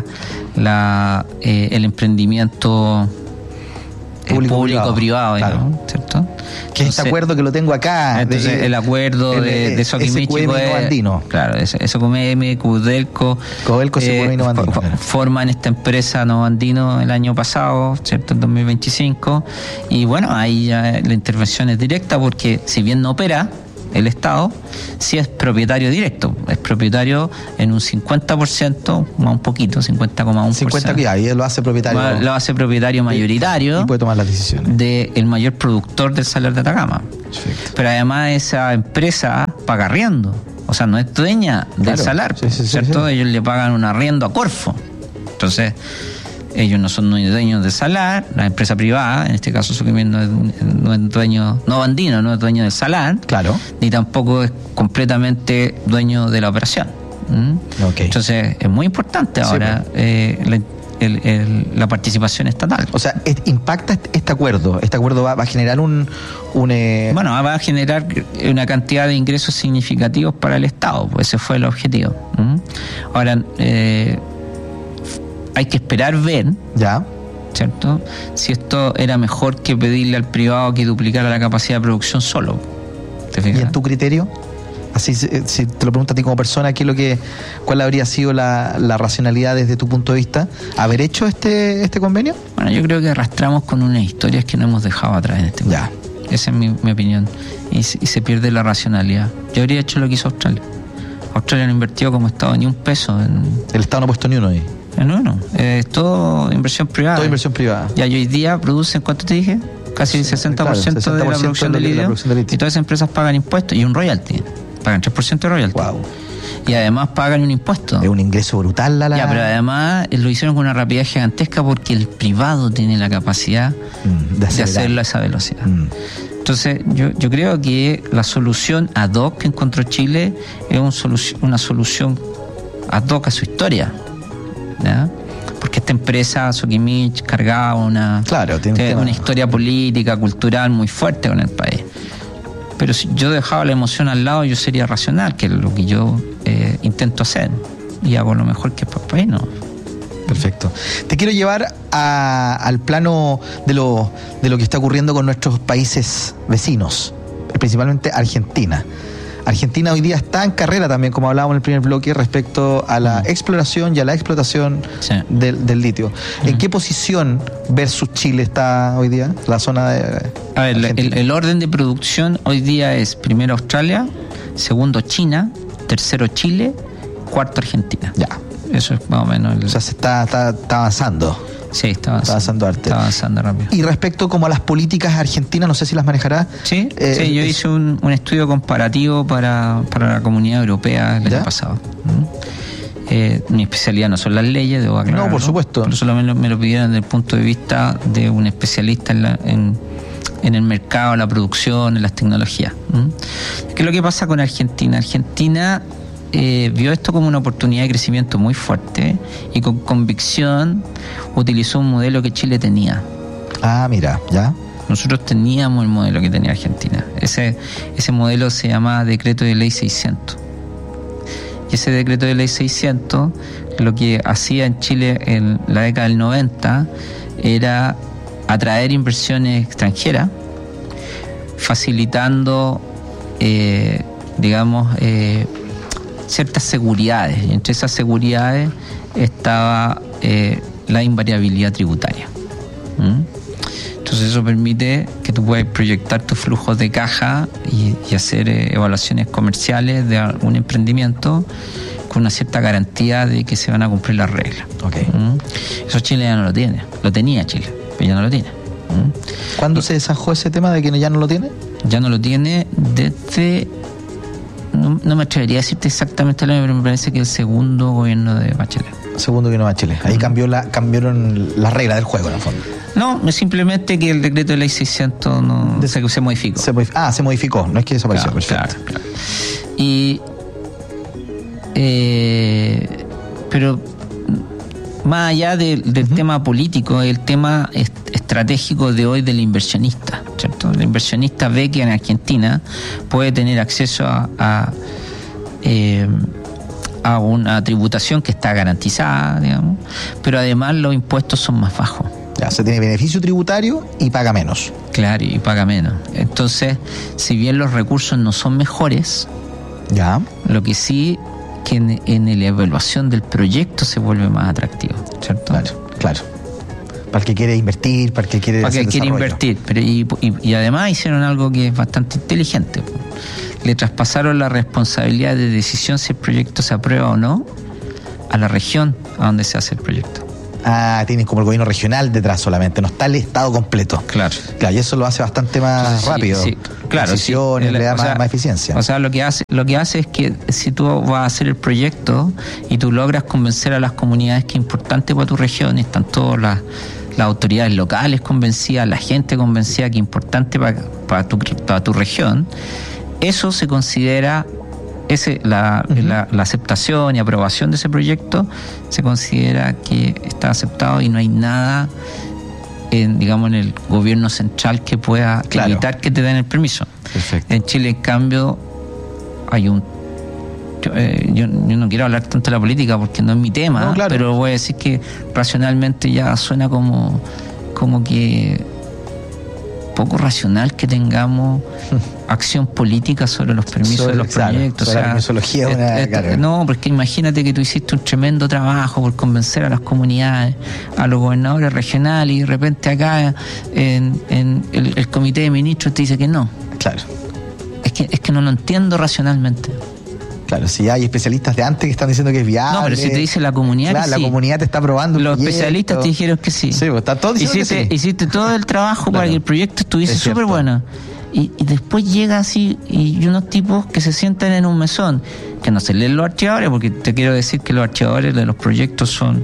Speaker 1: el emprendimiento público-privado,
Speaker 2: claro,
Speaker 1: ¿no? ¿Cierto?
Speaker 2: Que es este acuerdo que lo tengo acá.
Speaker 1: Entonces, el acuerdo de Soquimich y
Speaker 2: Andino.
Speaker 1: Claro, SQM, Codelco.
Speaker 2: SQM y Andino.
Speaker 1: Forman esta empresa Andino el año pasado, ¿cierto? En 2025. Y bueno, ahí ya la intervención es directa porque si bien no opera, el Estado sí es propietario directo, es propietario en un 50%, más un poquito, 50,1%.
Speaker 2: 50, y él lo hace propietario.
Speaker 1: Lo hace propietario mayoritario.
Speaker 2: Y puede tomar las decisiones.
Speaker 1: Del mayor productor del Salar de Atacama.
Speaker 2: Perfecto.
Speaker 1: Pero además esa empresa paga arriendo, o sea, no es dueña del salar, ¿cierto? Ellos le pagan un arriendo a Corfo. Entonces, ellos no son dueños del salar, la empresa privada, en este caso Soquimich no es dueño, Andino no es dueño del salar,
Speaker 2: claro,
Speaker 1: ni tampoco es completamente dueño de la operación.
Speaker 2: Okay.
Speaker 1: Entonces es muy importante ahora la participación estatal.
Speaker 2: O sea, impacta este acuerdo. Este acuerdo va a generar bueno,
Speaker 1: va a generar una cantidad de ingresos significativos para el Estado, pues ese fue el objetivo. Ahora, hay que esperar ver, ¿cierto? Si esto era mejor que pedirle al privado que duplicara la capacidad de producción solo. ¿Te fijas?
Speaker 2: ¿Y en tu criterio? Así, si te lo pregunto a ti como persona, ¿cuál habría sido la racionalidad desde tu punto de vista? ¿Haber hecho este convenio?
Speaker 1: Bueno, yo creo que arrastramos con unas historias que no hemos dejado atrás en este momento. Esa es mi opinión. Y se pierde la racionalidad. Yo habría hecho lo que hizo Australia. Australia no invirtió como Estado ni un peso.
Speaker 2: El Estado no ha puesto ni uno ahí.
Speaker 1: No, es todo inversión privada.
Speaker 2: Todo inversión privada.
Speaker 1: Ya, y hoy día producen, ¿cuánto te dije? Casi el 60%,
Speaker 2: claro, 60%
Speaker 1: de la producción de litio. Y todas esas empresas pagan impuestos y un royalty. Pagan 3% de royalty.
Speaker 2: Wow.
Speaker 1: Y además pagan un impuesto.
Speaker 2: Es un ingreso brutal
Speaker 1: Ya, pero además lo hicieron con una rapidez gigantesca porque el privado tiene la capacidad de hacerlo a esa velocidad. Entonces, yo creo que la solución ad hoc que encontró Chile es una solución ad hoc a su historia. ¿Ya? Porque esta empresa, Soquimich, cargaba una historia política, cultural muy fuerte con el país. Pero si yo dejaba la emoción al lado, yo sería racional, que es lo que yo intento hacer. Y hago lo mejor que es para el país, ¿no?
Speaker 2: Perfecto. Te quiero llevar al plano de lo que está ocurriendo con nuestros países vecinos, principalmente Argentina. Argentina hoy día está en carrera también, como hablábamos en el primer bloque, respecto a la exploración y a la explotación del litio. ¿En qué posición versus Chile está hoy día la zona de...
Speaker 1: A ver, el orden de producción hoy día es primero Australia, segundo China, tercero Chile, cuarto Argentina.
Speaker 2: Ya.
Speaker 1: Eso es más o menos...
Speaker 2: O sea, se está avanzando.
Speaker 1: Sí, está avanzando rápido.
Speaker 2: Y respecto como a las políticas argentinas, no sé si las manejará.
Speaker 1: Sí, yo hice un estudio comparativo para la Comunidad Europea el año pasado. Mi especialidad no son las leyes, debo aclarar.
Speaker 2: No, por supuesto.
Speaker 1: Por eso me lo pidieron desde el punto de vista de un especialista en el mercado, en la producción, en las tecnologías. ¿Qué es lo que pasa con Argentina? Argentina vio esto como una oportunidad de crecimiento muy fuerte y con convicción utilizó un modelo que Chile tenía.
Speaker 2: Ah, mira, ya.
Speaker 1: Nosotros teníamos el modelo que tenía Argentina. Ese modelo se llama Decreto de Ley 600. Y ese Decreto de Ley 600, lo que hacía en Chile en la década del 90 era atraer inversiones extranjeras, facilitando, ciertas seguridades. Y entre esas seguridades estaba la invariabilidad tributaria. Entonces eso permite que tú puedas proyectar tus flujos de caja y hacer evaluaciones comerciales de algún emprendimiento con una cierta garantía de que se van a cumplir las reglas.
Speaker 2: Okay.
Speaker 1: Eso Chile ya no lo tiene. Lo tenía Chile, pero ya no lo tiene.
Speaker 2: ¿Cuándo se zanjó ese tema de que ya no lo tiene?
Speaker 1: Ya no lo tiene desde... No me atrevería a decirte exactamente el año, pero me parece que el segundo gobierno de Bachelet.
Speaker 2: Segundo gobierno de Bachelet. Ahí cambiaron las reglas del juego, en el fondo.
Speaker 1: No, es simplemente que el decreto de ley 600 se modificó.
Speaker 2: Se modificó, no es que desapareció.
Speaker 1: Claro. Y pero más allá del tema político, el tema estratégico de hoy del inversionista, ¿cierto? El inversionista ve que en Argentina puede tener acceso a una tributación que está garantizada, digamos, pero además los impuestos son más bajos.
Speaker 2: Ya, se tiene beneficio tributario y paga menos.
Speaker 1: Claro, y paga menos. Entonces, si bien los recursos no son mejores,
Speaker 2: Ya.
Speaker 1: lo que sí que en la evaluación del proyecto se vuelve más atractivo, ¿cierto?
Speaker 2: Claro. Para el que quiere invertir, para el que quiere hacer desarrollo.
Speaker 1: Invertir. Pero y además hicieron algo que es bastante inteligente. Le traspasaron la responsabilidad de decisión si el proyecto se aprueba o no a la región a donde se hace el proyecto.
Speaker 2: Tienen como el gobierno regional detrás solamente, no está el Estado completo.
Speaker 1: Claro,
Speaker 2: y eso lo hace bastante más rápido.
Speaker 1: Sí, claro.
Speaker 2: Decisiones, le da más eficiencia.
Speaker 1: O sea, lo que hace es que si tú vas a hacer el proyecto y tú logras convencer a las comunidades que es importante para tu región, y están todas las autoridades locales convencidas, la gente convencida que es importante para tu región, eso se considera... la aceptación y aprobación de ese proyecto se considera que está aceptado y no hay nada en el gobierno central que pueda evitar que te den el permiso.
Speaker 2: Perfecto.
Speaker 1: En Chile, en cambio, hay yo no quiero hablar tanto de la política porque no es mi tema, pero voy a decir que racionalmente ya suena como que poco racional que tengamos acción política sobre los permisos de los proyectos.
Speaker 2: La permisología
Speaker 1: no, porque imagínate que tú hiciste un tremendo trabajo por convencer a las comunidades, a los gobernadores regionales, y de repente acá en el comité de ministros te dice que no.
Speaker 2: Claro.
Speaker 1: Es que no lo entiendo racionalmente.
Speaker 2: Claro, si hay especialistas de antes que están diciendo que es viable.
Speaker 1: No, pero si te dice la comunidad que sí.
Speaker 2: La comunidad te está aprobando.
Speaker 1: Los especialistas te dijeron que sí.
Speaker 2: Sí, pues está todo diciendo que sí.
Speaker 1: Hiciste todo el trabajo para que el proyecto estuviese súper bueno. Y después llega así y unos tipos que se sientan en un mesón, que no se leen los archivadores, porque te quiero decir que los archivadores de los proyectos son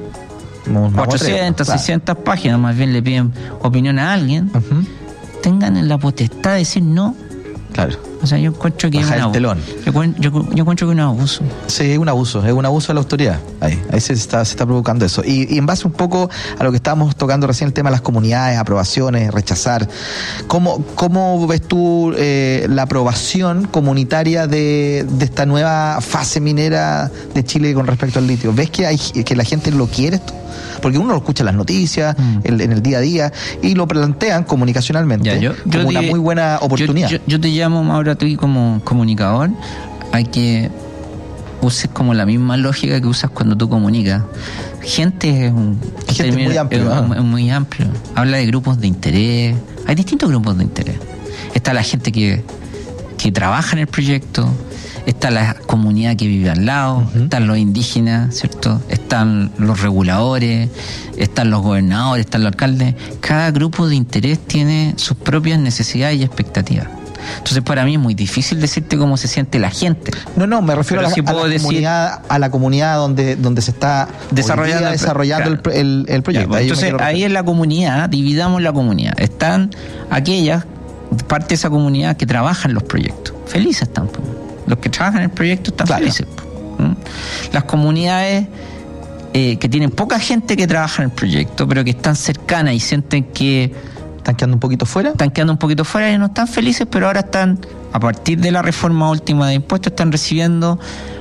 Speaker 1: 400, 600 páginas, más bien le piden opinión a alguien, tengan la potestad de decir no.
Speaker 2: Claro.
Speaker 1: O sea, yo encuentro que
Speaker 2: bajar
Speaker 1: es un
Speaker 2: el telón.
Speaker 1: Yo encuentro que es un abuso.
Speaker 2: Sí, es un abuso de la autoridad. Ahí se está provocando eso. Y en base un poco a lo que estábamos tocando recién, el tema de las comunidades, aprobaciones, rechazar, ¿cómo ves tú la aprobación comunitaria de esta nueva fase minera de Chile con respecto al litio? ¿Ves que la gente lo quiere esto? Porque uno lo escucha en las noticias, en el día a día, y lo plantean comunicacionalmente como una muy buena oportunidad.
Speaker 1: Yo te llamo, Mauro, a ti como comunicador, hay que uses como la misma lógica que usas cuando tú comunicas. Gente es muy amplio. Es muy amplio. Habla de grupos de interés. Hay distintos grupos de interés. Está la gente que trabaja en el proyecto, está la comunidad que vive al lado, están los indígenas, ¿cierto? Están los reguladores, están los gobernadores, están los alcaldes. Cada grupo de interés tiene sus propias necesidades y expectativas. Entonces, para mí es muy difícil decirte cómo se siente la gente.
Speaker 2: No, me refiero a la comunidad donde se está desarrollando el proyecto.
Speaker 1: Ya, entonces, ahí en la comunidad, dividamos la comunidad. Están aquellas, parte de esa comunidad que trabajan los proyectos. Felices están. Los que trabajan en el proyecto están felices. Las comunidades que tienen poca gente que trabaja en el proyecto, pero que están cercanas y sienten que
Speaker 2: ¿están quedando un poquito fuera?
Speaker 1: Están quedando un poquito fuera y no están felices, pero ahora están, a partir de la reforma última de impuestos, están recibiendo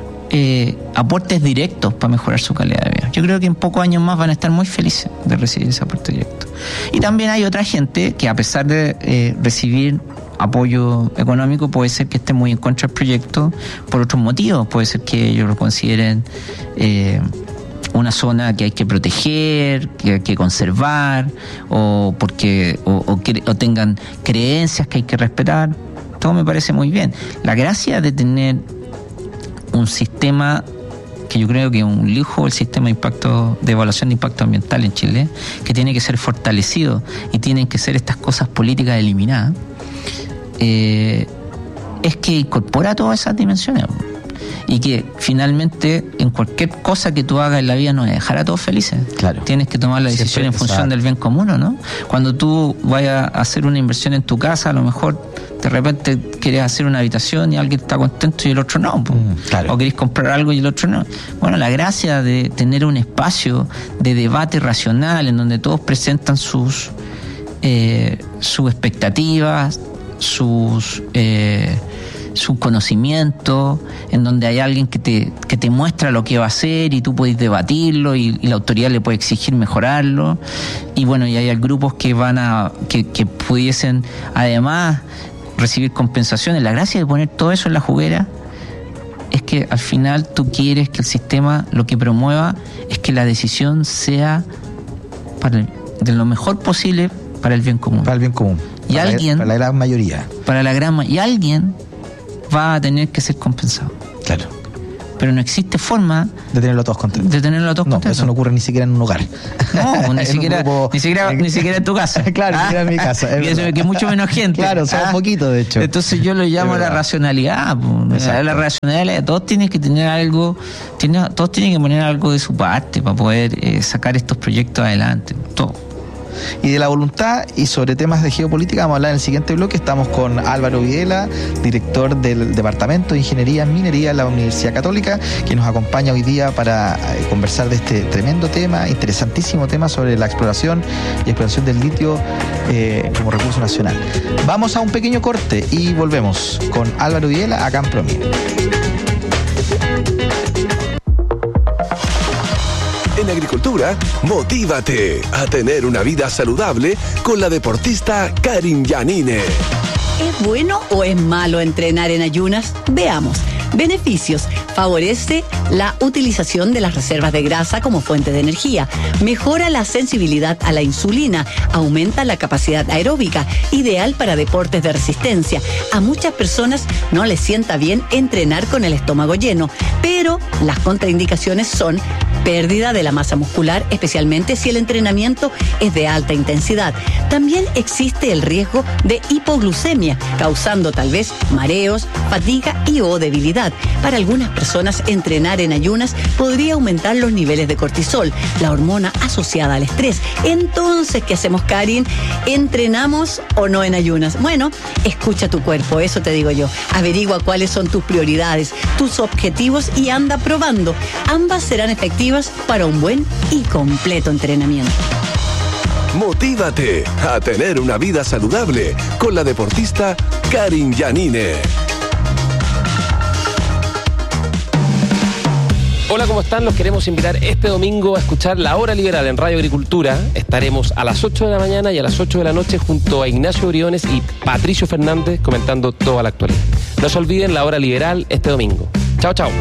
Speaker 1: aportes directos para mejorar su calidad de vida. Yo creo que en pocos años más van a estar muy felices de recibir ese aporte directo. Y también hay otra gente que, a pesar de recibir apoyo económico, puede ser que esté muy en contra del proyecto por otros motivos. Puede ser que ellos lo consideren una zona que hay que proteger, que hay que conservar, o tengan creencias que hay que respetar. Todo me parece muy bien. La gracia de tener un sistema que yo creo que es un lujo, el sistema de evaluación de impacto ambiental en Chile, que tiene que ser fortalecido y tienen que ser estas cosas políticas eliminadas, es que incorpora todas esas dimensiones. Y que finalmente en cualquier cosa que tú hagas en la vida no es dejar a todos felices.
Speaker 2: Claro.
Speaker 1: Tienes que tomar la decisión en función del bien común, ¿no? Cuando tú vayas a hacer una inversión en tu casa, a lo mejor de repente quieres hacer una habitación y alguien está contento y el otro no. Claro. O querés comprar algo y el otro no. Bueno, la gracia de tener un espacio de debate racional en donde todos presentan sus expectativas, sus su conocimiento, en donde hay alguien que te muestra lo que va a hacer y tú puedes debatirlo y la autoridad le puede exigir mejorarlo. Y bueno, y hay grupos que que pudiesen además recibir compensaciones. La gracia de poner todo eso en la juguera es que al final tú quieres que el sistema lo que promueva es que la decisión sea de lo mejor posible para el bien común.
Speaker 2: Para el bien común.
Speaker 1: Y
Speaker 2: para la gran mayoría.
Speaker 1: Y alguien va a tener que ser compensado.
Speaker 2: Claro.
Speaker 1: Pero no existe forma
Speaker 2: de tenerlo todos contentos.
Speaker 1: No,
Speaker 2: eso no ocurre ni siquiera en un hogar.
Speaker 1: No, ni siquiera en tu casa.
Speaker 2: Claro, ni siquiera en mi casa.
Speaker 1: Y eso es que mucho menos gente.
Speaker 2: Claro, son poquitos, de hecho.
Speaker 1: Entonces yo lo llamo la racionalidad. La racionalidad, todos tienen que tener algo, todos tienen que poner algo de su parte para poder sacar estos proyectos adelante. Todo.
Speaker 2: Y de la voluntad y sobre temas de geopolítica vamos a hablar en el siguiente bloque. Estamos con Álvaro Videla, director del Departamento de Ingeniería en Minería de la Universidad Católica, que nos acompaña hoy día para conversar de este tremendo tema, interesantísimo tema sobre la exploración y explotación del litio como recurso nacional. Vamos a un pequeño corte y volvemos con Álvaro Videla acá en Promin.
Speaker 3: En agricultura, motívate a tener una vida saludable con la deportista Karin Yanine.
Speaker 10: ¿Es bueno o es malo entrenar en ayunas? Veamos. Beneficios. Favorece la utilización de las reservas de grasa como fuente de energía. Mejora la sensibilidad a la insulina. Aumenta la capacidad aeróbica. Ideal para deportes de resistencia. A muchas personas no les sienta bien entrenar con el estómago lleno, pero las contraindicaciones son pérdida de la masa muscular, especialmente si el entrenamiento es de alta intensidad. También existe el riesgo de hipoglucemia, causando tal vez mareos, fatiga y o debilidad. Para algunas personas, entrenar en ayunas podría aumentar los niveles de cortisol, la hormona asociada al estrés. Entonces, ¿qué hacemos, Karin? ¿Entrenamos o no en ayunas? Bueno, escucha tu cuerpo, eso te digo yo. Averigua cuáles son tus prioridades, tus objetivos y anda probando. Ambas serán efectivas para un buen y completo entrenamiento.
Speaker 3: Motívate a tener una vida saludable con la deportista Karin Yanine.
Speaker 11: Hola, ¿cómo están? Los queremos invitar este domingo a escuchar La Hora Liberal en Radio Agricultura. Estaremos a las 8 de la mañana y a las 8 de la noche junto a Ignacio Briones y Patricio Fernández comentando toda la actualidad. No se olviden La Hora Liberal este domingo. Chao, chao.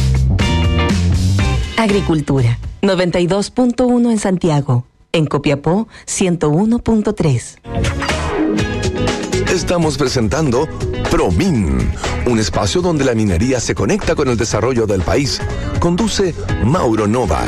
Speaker 9: Agricultura, 92.1 en Santiago. En Copiapó, 101.3.
Speaker 3: Estamos presentando Promin, un espacio donde la minería se conecta con el desarrollo del país. Conduce Mauro Nova.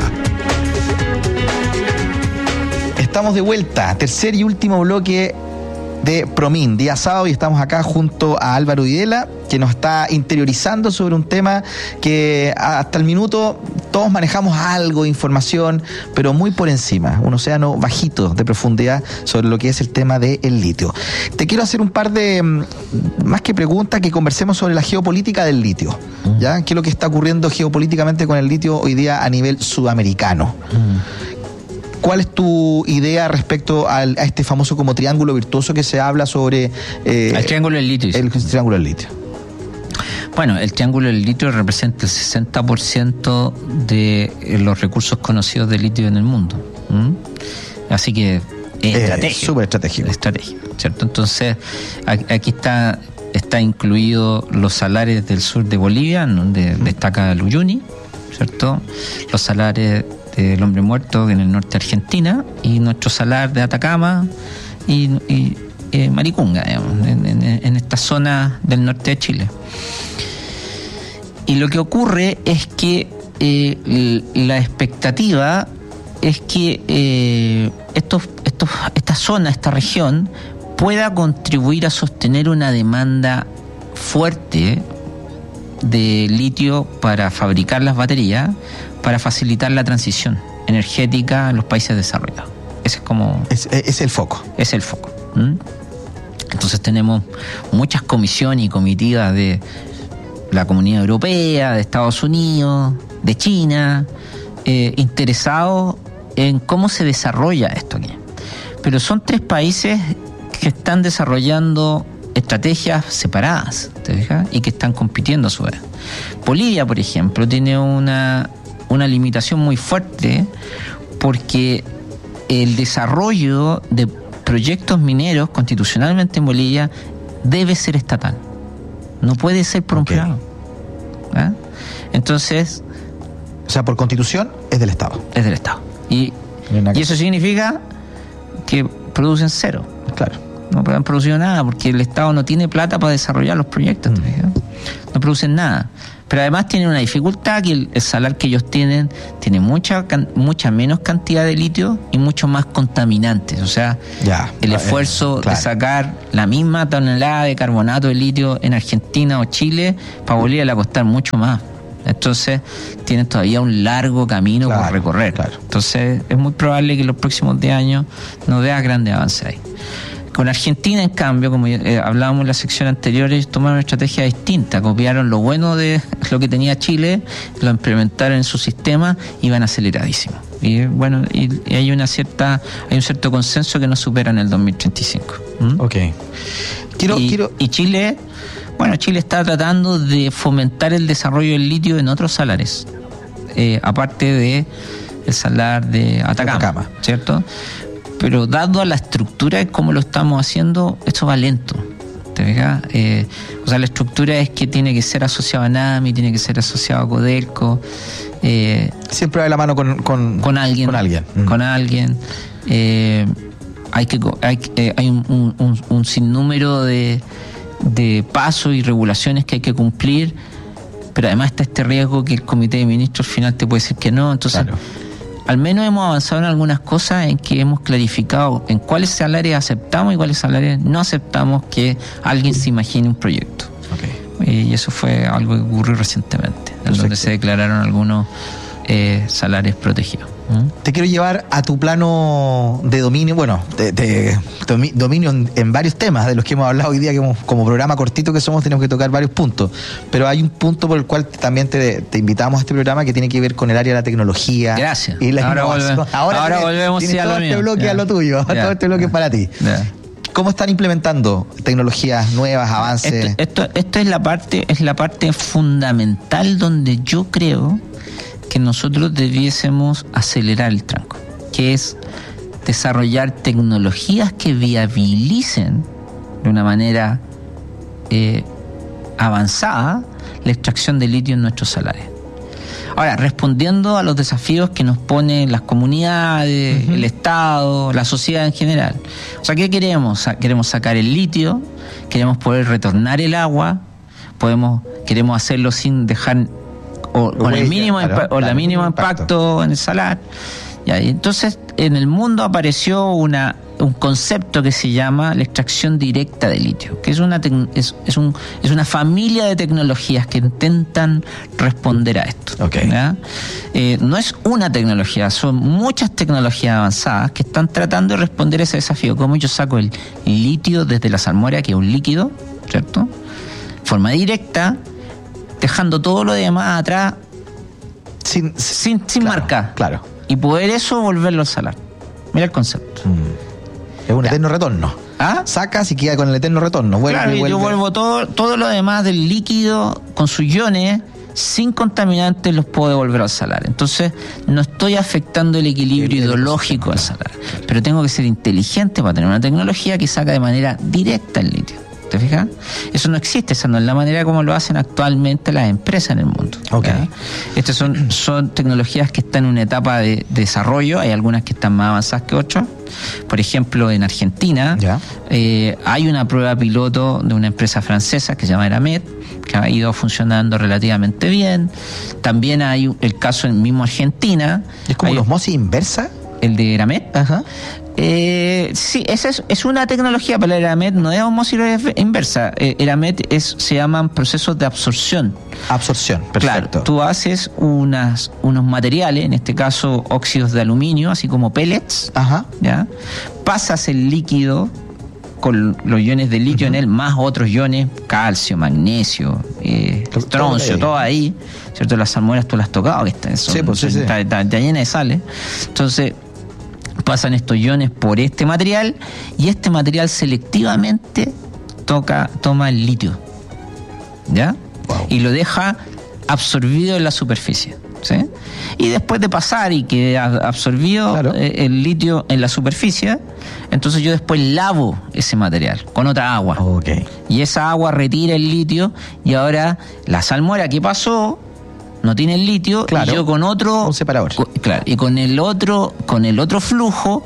Speaker 2: Estamos de vuelta, tercer y último bloque de Promin, día sábado, y estamos acá junto a Álvaro Videla, que nos está interiorizando sobre un tema que hasta el minuto todos manejamos algo de información, pero muy por encima, un océano bajito de profundidad sobre lo que es el tema del litio. Te quiero hacer un par de, más que preguntas, que conversemos sobre la geopolítica del litio, ¿ya? ¿Qué es lo que está ocurriendo geopolíticamente con el litio hoy día a nivel sudamericano? ¿Cuál es tu idea respecto a este famoso como triángulo virtuoso que se habla sobre...
Speaker 1: el triángulo del litio.
Speaker 2: El triángulo del litio.
Speaker 1: Bueno, el triángulo del litio representa el 60% de los recursos conocidos de litio en el mundo. Así que es estratégico.
Speaker 2: Súper estratégico.
Speaker 1: ¿Cierto? Entonces, aquí está incluido los salares del sur de Bolivia, donde destaca el Uyuni, ¿cierto? Los salares del Hombre Muerto en el norte de Argentina, y nuestro salar de Atacama y Maricunga, digamos, en esta zona del norte de Chile. Y lo que ocurre es que la expectativa es que esta zona, esta región, pueda contribuir a sostener una demanda fuerte de litio para fabricar las baterías, para facilitar la transición energética en los países desarrollados. Ese es como...
Speaker 2: Es el foco.
Speaker 1: Es el foco. Entonces tenemos muchas comisiones y comitivas de la Comunidad Europea, de Estados Unidos, de China, interesados en cómo se desarrolla esto aquí. Pero son tres países que están desarrollando estrategias separadas, ¿te fijas? Y que están compitiendo a su vez. Bolivia, por ejemplo, tiene una limitación muy fuerte porque el desarrollo de proyectos mineros constitucionalmente en Bolivia debe ser estatal. No puede ser por un privado. ¿Ah? Entonces...
Speaker 2: O sea, por constitución es del Estado.
Speaker 1: Es del Estado. Y eso significa que producen cero.
Speaker 2: Claro.
Speaker 1: No han producido nada porque el Estado no tiene plata para desarrollar los proyectos. No producen nada. Pero además tienen una dificultad que el salar que ellos tienen tiene mucha menos cantidad de litio y mucho más contaminantes. O sea, el esfuerzo de sacar la misma tonelada de carbonato de litio en Argentina o Chile, para Bolivia le va a costar mucho más. Entonces tienen todavía un largo camino por recorrer. Entonces es muy probable que en los próximos 10 años no vea grandes avances ahí. Con Argentina, en cambio, como hablábamos en la sección anterior, ellos tomaron una estrategia distinta, copiaron lo bueno de lo que tenía Chile, lo implementaron en su sistema y van aceleradísimo. Y bueno, y hay un cierto consenso que nos supera en el 2035.
Speaker 2: Ok.
Speaker 1: Y Chile, Chile está tratando de fomentar el desarrollo del litio en otros salares, aparte de el salar de Atacama, ¿cierto? Pero dado a la estructura de cómo lo estamos haciendo, esto va lento. ¿Te fijas? La estructura es que tiene que ser asociado a NAMI, tiene que ser asociado a Codelco.
Speaker 2: Siempre va de la mano con alguien.
Speaker 1: Con alguien. Hay un sinnúmero de pasos y regulaciones que hay que cumplir, pero además está este riesgo que el Comité de Ministros al final te puede decir que no. Entonces, al menos hemos avanzado en algunas cosas en que hemos clarificado en cuáles salarios aceptamos y cuáles salarios no aceptamos que alguien se imagine un proyecto. Y eso fue algo que ocurrió recientemente, en donde se declararon algunos salarios protegidos.
Speaker 2: Te quiero llevar a tu plano de dominio, dominio en varios temas de los que hemos hablado hoy día, que como programa cortito que somos tenemos que tocar varios puntos, pero hay un punto por el cual también te invitamos a este programa que tiene que ver con el área de la tecnología.
Speaker 1: Gracias.
Speaker 2: Y la innovación.
Speaker 1: Ahora volvemos
Speaker 2: a todo este bloque a lo tuyo, todo este bloque es para ti. ¿Cómo están implementando tecnologías nuevas, avances?
Speaker 1: Esto es la parte fundamental donde yo creo que nosotros debiésemos acelerar el tranco, que es desarrollar tecnologías que viabilicen de una manera avanzada la extracción de litio en nuestros salares. Ahora, respondiendo a los desafíos que nos ponen las comunidades, el Estado, la sociedad en general. O sea, ¿qué queremos? Queremos sacar el litio, queremos poder retornar el agua, queremos hacerlo sin dejar con el mínimo la mínimo impacto en el salar. Y entonces en el mundo apareció un concepto que se llama la extracción directa de litio, que es una familia de tecnologías que intentan responder a esto. No es una tecnología, son muchas tecnologías avanzadas que están tratando de responder a ese desafío. Como yo saco el litio desde la salmuera, que es un líquido, ¿cierto? De forma directa, dejando todo lo demás atrás sin marca.
Speaker 2: Claro.
Speaker 1: Y poder eso volverlo al salar. Mira el concepto.
Speaker 2: Es un eterno retorno. Sacas y queda con el eterno retorno.
Speaker 1: Yo vuelvo todo lo demás del líquido con sus iones, sin contaminantes, los puedo devolver al salar. Entonces no estoy afectando el equilibrio hidrológico al salar. Pero tengo que ser inteligente para tener una tecnología que saca de manera directa el litio. ¿Te fijas? Eso no existe, esa no es la manera como lo hacen actualmente las empresas en el mundo. Estas son tecnologías que están en una etapa de desarrollo, hay algunas que están más avanzadas que otras. Por ejemplo, en Argentina hay una prueba piloto de una empresa francesa que se llama Eramet, que ha ido funcionando relativamente bien. También hay el caso en mismo Argentina.
Speaker 2: ¿Es como la osmosis inversa?
Speaker 1: El de Eramet. Sí, esa es una tecnología, pero el Eramet no es osmosis inversa. Eramet se llaman procesos de absorción.
Speaker 2: Perfecto.
Speaker 1: Claro, tú haces unos materiales, en este caso óxidos de aluminio, así como pellets. ¿Ya? Pasas el líquido con los iones de litio en él, más otros iones, calcio, magnesio, estroncio, todo ahí, ¿cierto? Las salmueras tú las has tocado, que está llena de sales. Entonces pasan estos iones por este material y este material selectivamente toma el litio, ¿ya?
Speaker 2: Wow.
Speaker 1: Y lo deja absorbido en la superficie, ¿sí? Y después de pasar y que ha absorbido el litio en la superficie, entonces yo después lavo ese material con otra agua.
Speaker 2: Okay.
Speaker 1: Y esa agua retira el litio y ahora la salmuera que pasó no tiene el litio, y yo con otro...
Speaker 2: Un separador.
Speaker 1: Y con el otro flujo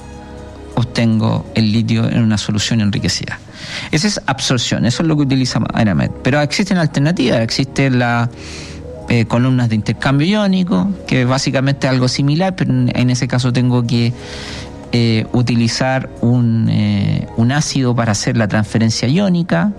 Speaker 1: obtengo el litio en una solución enriquecida. Esa es absorción, eso es lo que utiliza Eramet. Pero existen alternativas, existen las columnas de intercambio iónico, que es básicamente algo similar, pero en ese caso tengo que utilizar un ácido para hacer la transferencia iónica.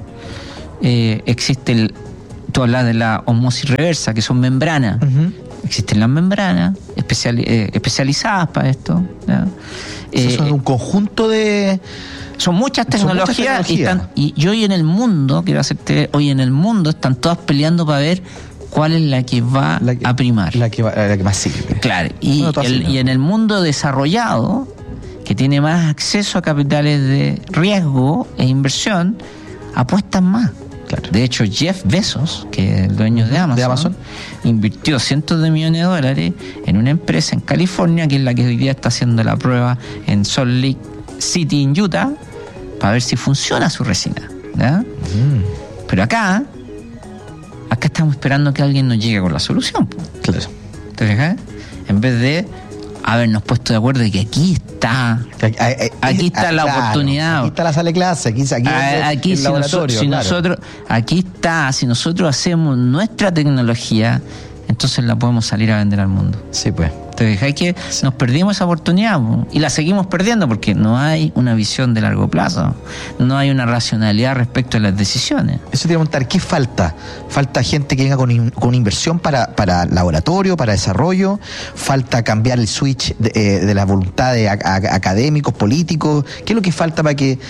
Speaker 1: Existe tú hablas de la osmosis reversa, que son membranas.
Speaker 2: Uh-huh.
Speaker 1: Existen las membranas especializadas para esto, ¿ya?
Speaker 2: Eso es un conjunto de...
Speaker 1: Son muchas tecnologías. Y hoy en el mundo, hoy en el mundo están todas peleando para ver cuál es la que va a primar.
Speaker 2: La que más sirve.
Speaker 1: Claro, y en el mundo desarrollado, que tiene más acceso a capitales de riesgo e inversión, apuestan más.
Speaker 2: Claro.
Speaker 1: De hecho, Jeff Bezos, que es el dueño de Amazon, invirtió cientos de millones de dólares en una empresa en California, que es la que hoy día está haciendo la prueba en Salt Lake City, en Utah, para ver si funciona su resina, ¿ya? Pero acá estamos esperando que alguien nos llegue con la solución.
Speaker 2: Claro.
Speaker 1: ¿Te fijas? En vez de habernos puesto de acuerdo de que aquí está la oportunidad.
Speaker 2: Aquí está la sala de clase, aquí el laboratorio.
Speaker 1: Si nosotros hacemos nuestra tecnología, entonces la podemos salir a vender al mundo.
Speaker 2: Sí, pues.
Speaker 1: ¿Te fijas que nos perdimos esa oportunidad y la seguimos perdiendo porque no hay una visión de largo plazo, no hay una racionalidad respecto a las decisiones?
Speaker 2: Eso te iba a preguntar, ¿qué falta? ¿Falta gente que venga con inversión para laboratorio, para desarrollo? ¿Falta cambiar el switch de la voluntad de académicos, políticos? ¿Qué es lo que falta para que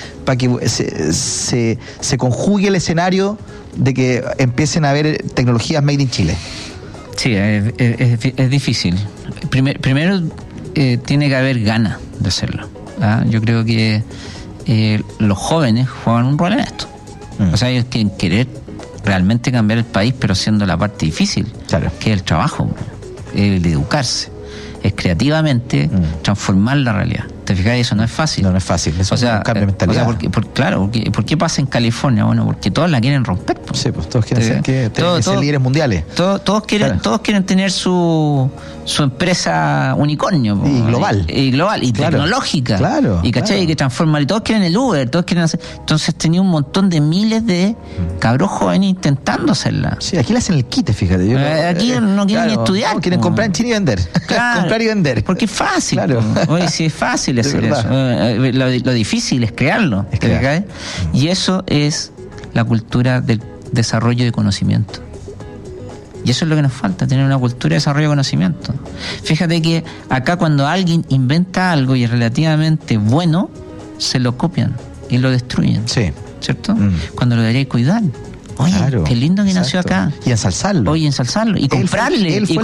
Speaker 2: se conjugue el escenario de que empiecen a haber tecnologías made in Chile?
Speaker 1: Sí, es difícil. Primero tiene que haber ganas de hacerlo, ¿ah? Yo creo que los jóvenes juegan un rol en esto. O sea, ellos quieren querer realmente cambiar el país, pero haciendo la parte difícil, que es el trabajo, el de educarse, es creativamente transformar la realidad. ¿Te fijas? Eso no es fácil.
Speaker 2: No es fácil. Eso es un cambio de mentalidad.
Speaker 1: ¿Por qué pasa en California? Bueno, porque todos la quieren romper. Pues.
Speaker 2: Sí, pues todos quieren ser líderes mundiales.
Speaker 1: Todos quieren tener su empresa unicornio.
Speaker 2: Y global.
Speaker 1: Y tecnológica.
Speaker 2: Claro.
Speaker 1: Y ¿cachai? Que transformar. Y todos quieren el Uber, todos quieren hacer. Entonces tenía un montón de miles de cabros jóvenes intentando hacerla.
Speaker 2: Sí, aquí le hacen el quite, fíjate.
Speaker 1: Aquí no quieren ni estudiar.
Speaker 2: No, quieren comprar en China y vender.
Speaker 1: Claro.
Speaker 2: Comprar y vender.
Speaker 1: Porque es fácil.
Speaker 2: Claro.
Speaker 1: Oye, sí, es fácil hacer eso. Lo difícil es crearlo. Y eso es la cultura del desarrollo de conocimiento. Y eso es lo que nos falta, tener una cultura de desarrollo de conocimiento. Fíjate que acá cuando alguien inventa algo y es relativamente bueno, se lo copian y lo destruyen.
Speaker 2: Sí.
Speaker 1: ¿Cierto? Cuando lo debería cuidar. Oye, qué lindo que nació acá.
Speaker 2: Y ensalzarlo.
Speaker 1: Y comprarle. Y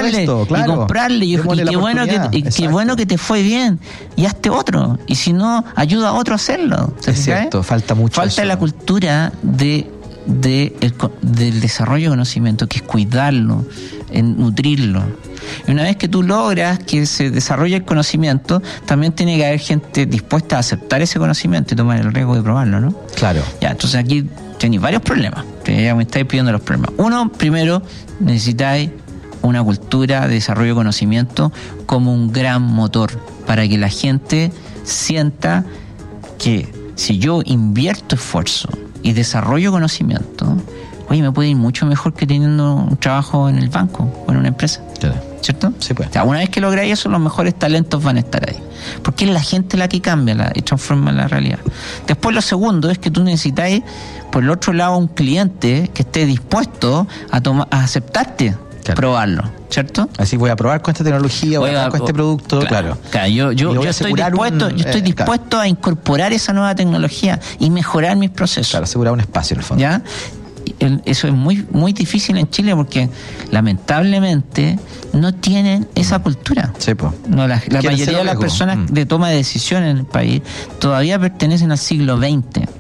Speaker 1: qué bueno que te fue bien. Y hazte otro. Y si no, ayuda a otro a hacerlo.
Speaker 2: Es cierto, falta mucho.
Speaker 1: Falta la cultura del desarrollo de conocimiento, que es cuidarlo, nutrirlo. Y una vez que tú logras que se desarrolle el conocimiento, también tiene que haber gente dispuesta a aceptar ese conocimiento y tomar el riesgo de probarlo, ¿no?
Speaker 2: Claro.
Speaker 1: Ya, entonces aquí tenéis varios problemas. Ya me estáis pidiendo los problemas. Uno, primero, necesitáis una cultura de desarrollo de conocimiento como un gran motor para que la gente sienta que si yo invierto esfuerzo y desarrollo conocimiento, oye, me puede ir mucho mejor que teniendo un trabajo en el banco o en una empresa.
Speaker 2: Claro.
Speaker 1: ¿Cierto?
Speaker 2: Sí, pues.
Speaker 1: O sea, una vez que lográis eso, los mejores talentos van a estar ahí. Porque es la gente la que cambia y transforma la realidad. Después, lo segundo es que tú necesitáis, por el otro lado, un cliente que esté dispuesto a aceptarte, probarlo, ¿cierto?
Speaker 2: Así voy a probar con esta tecnología, voy a probar con este producto, claro.
Speaker 1: Yo estoy dispuesto a incorporar esa nueva tecnología y mejorar mis procesos.
Speaker 2: Claro, asegurar un espacio en el fondo.
Speaker 1: ¿Ya? Eso es muy, muy difícil en Chile porque lamentablemente no tienen esa cultura.
Speaker 2: Sí, pues.
Speaker 1: No, la mayoría de las personas de toma de decisiones en el país todavía pertenecen al siglo XX.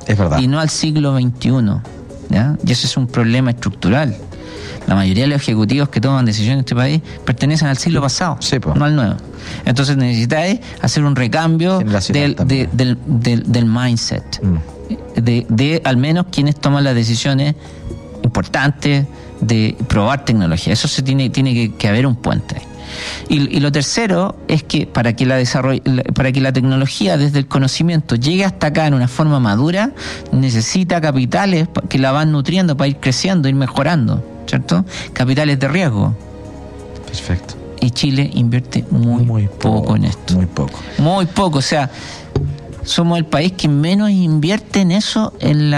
Speaker 2: Es verdad.
Speaker 1: Y no al siglo XXI, ¿ya? Y ese es un problema estructural. La mayoría de los ejecutivos que toman decisiones en este país pertenecen al siglo pasado,
Speaker 2: sí,
Speaker 1: no al nuevo. Entonces necesitáis hacer un recambio del mindset, de al menos quienes toman las decisiones importantes de probar tecnología. Eso se tiene que haber un puente. Y lo tercero es que para que la tecnología desde el conocimiento llegue hasta acá en una forma madura, necesita capitales que la van nutriendo para ir creciendo, ir mejorando, ¿cierto? Capitales de riesgo.
Speaker 2: Perfecto.
Speaker 1: Y Chile invierte muy poco en esto.
Speaker 2: Muy poco.
Speaker 1: Muy poco. O sea, somos el país que menos invierte en eso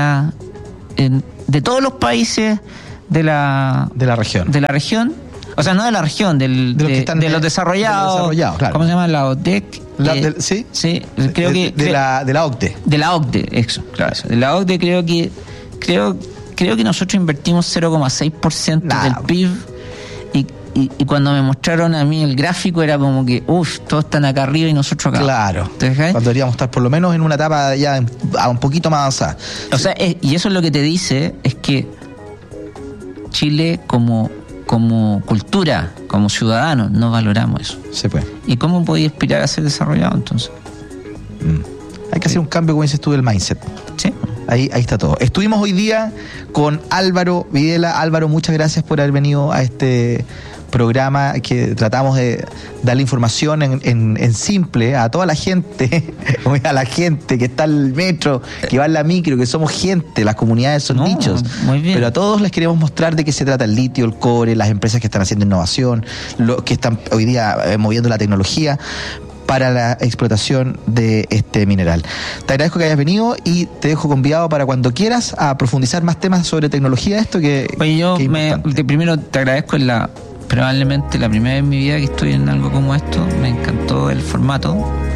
Speaker 1: de todos los países de la región. O sea, no de la región, de los desarrollados.
Speaker 2: Claro.
Speaker 1: ¿Cómo se llama? La ODEC.
Speaker 2: Sí,
Speaker 1: creo que
Speaker 2: de la OCDE.
Speaker 1: De la OCDE, eso, claro. De la OCDE creo que nosotros invertimos 0,6% del PIB y cuando me mostraron a mí el gráfico era como que, todos están acá arriba y nosotros acá.
Speaker 2: Claro. Cuando deberíamos estar por lo menos en una etapa ya un poquito más avanzada.
Speaker 1: O sea, y eso es lo que te dice, es que Chile como cultura, como ciudadanos, no valoramos eso.
Speaker 2: Se puede.
Speaker 1: ¿Y cómo podía aspirar a ser desarrollado entonces?
Speaker 2: Hay que hacer un cambio, como dices tú, del mindset.
Speaker 1: Sí.
Speaker 2: Ahí está todo. Estuvimos hoy día con Álvaro Videla. Álvaro, muchas gracias por haber venido a este programa que tratamos de darle información en simple a toda la gente, a la gente que está en el metro, que va en la micro, que somos gente, las comunidades son nichos.
Speaker 1: Muy bien.
Speaker 2: Pero a todos les queremos mostrar de qué se trata el litio, el cobre, las empresas que están haciendo innovación, los que están hoy día moviendo la tecnología para la explotación de este mineral. Te agradezco que hayas venido y te dejo convidado para cuando quieras a profundizar más temas sobre tecnología. Primero te agradezco, probablemente la primera vez en mi vida que estoy en algo como esto. Me encantó el formato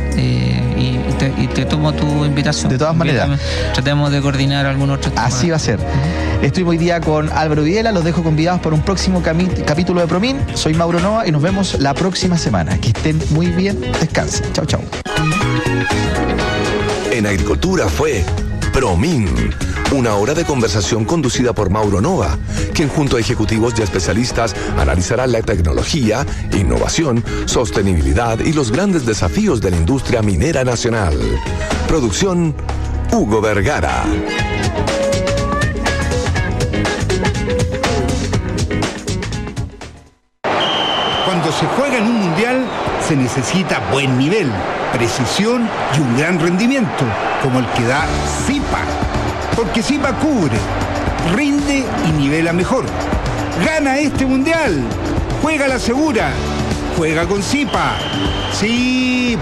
Speaker 2: y te tomo tu invitación. De todas maneras, tratemos de coordinar algún otro tema. Así va a ser. Estuvimos hoy día con Álvaro Videla. Los dejo convidados para un próximo capítulo de ProMin. Soy Mauro Nova y nos vemos la próxima semana. Que estén muy bien. Descansen. Chao, chao.
Speaker 3: En Agricultura fue ProMin, una hora de conversación conducida por Mauro Nova, quien junto a ejecutivos y especialistas analizará la tecnología, innovación, sostenibilidad y los grandes desafíos de la industria minera nacional. Producción Hugo Vergara.
Speaker 12: Cuando se juega en un mundial se necesita buen nivel, precisión y un gran rendimiento, como el que da Zipa. Porque Zipa cubre, rinde y nivela mejor. Gana este mundial. Juega la segura. Juega con Zipa. Sí,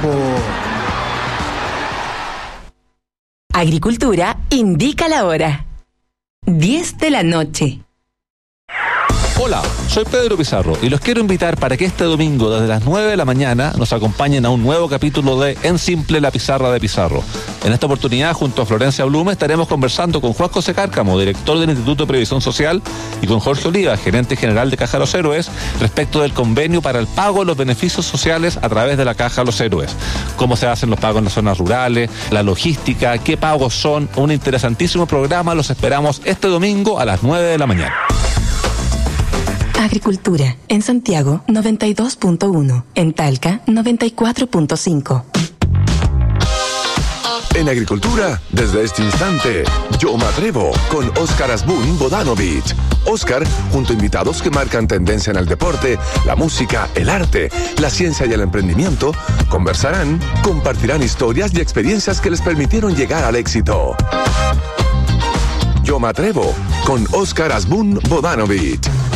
Speaker 9: Agricultura indica la hora. 10 de la noche.
Speaker 8: Hola, soy Pedro Pizarro y los quiero invitar para que este domingo desde las 9 de la mañana nos acompañen a un nuevo capítulo de En Simple, la pizarra de Pizarro. En esta oportunidad, junto a Florencia Blume, estaremos conversando con Juan José Cárcamo, director del Instituto de Previsión Social, y con Jorge Oliva, gerente general de Caja Los Héroes, respecto del convenio para el pago de los beneficios sociales a través de la Caja Los Héroes. Cómo se hacen los pagos en las zonas rurales, la logística, qué pagos son. Un interesantísimo programa. Los esperamos este domingo a las 9 de la mañana.
Speaker 9: Agricultura, en Santiago 92.1, en Talca 94.5.
Speaker 3: En Agricultura, desde este instante, Yo Me Atrevo, con Óscar Asbun Bodanovich. Óscar, junto a invitados que marcan tendencia en el deporte, la música, el arte, la ciencia y el emprendimiento, conversarán, compartirán historias y experiencias que les permitieron llegar al éxito. Yo Me Atrevo, con Óscar Asbun Bodanovich.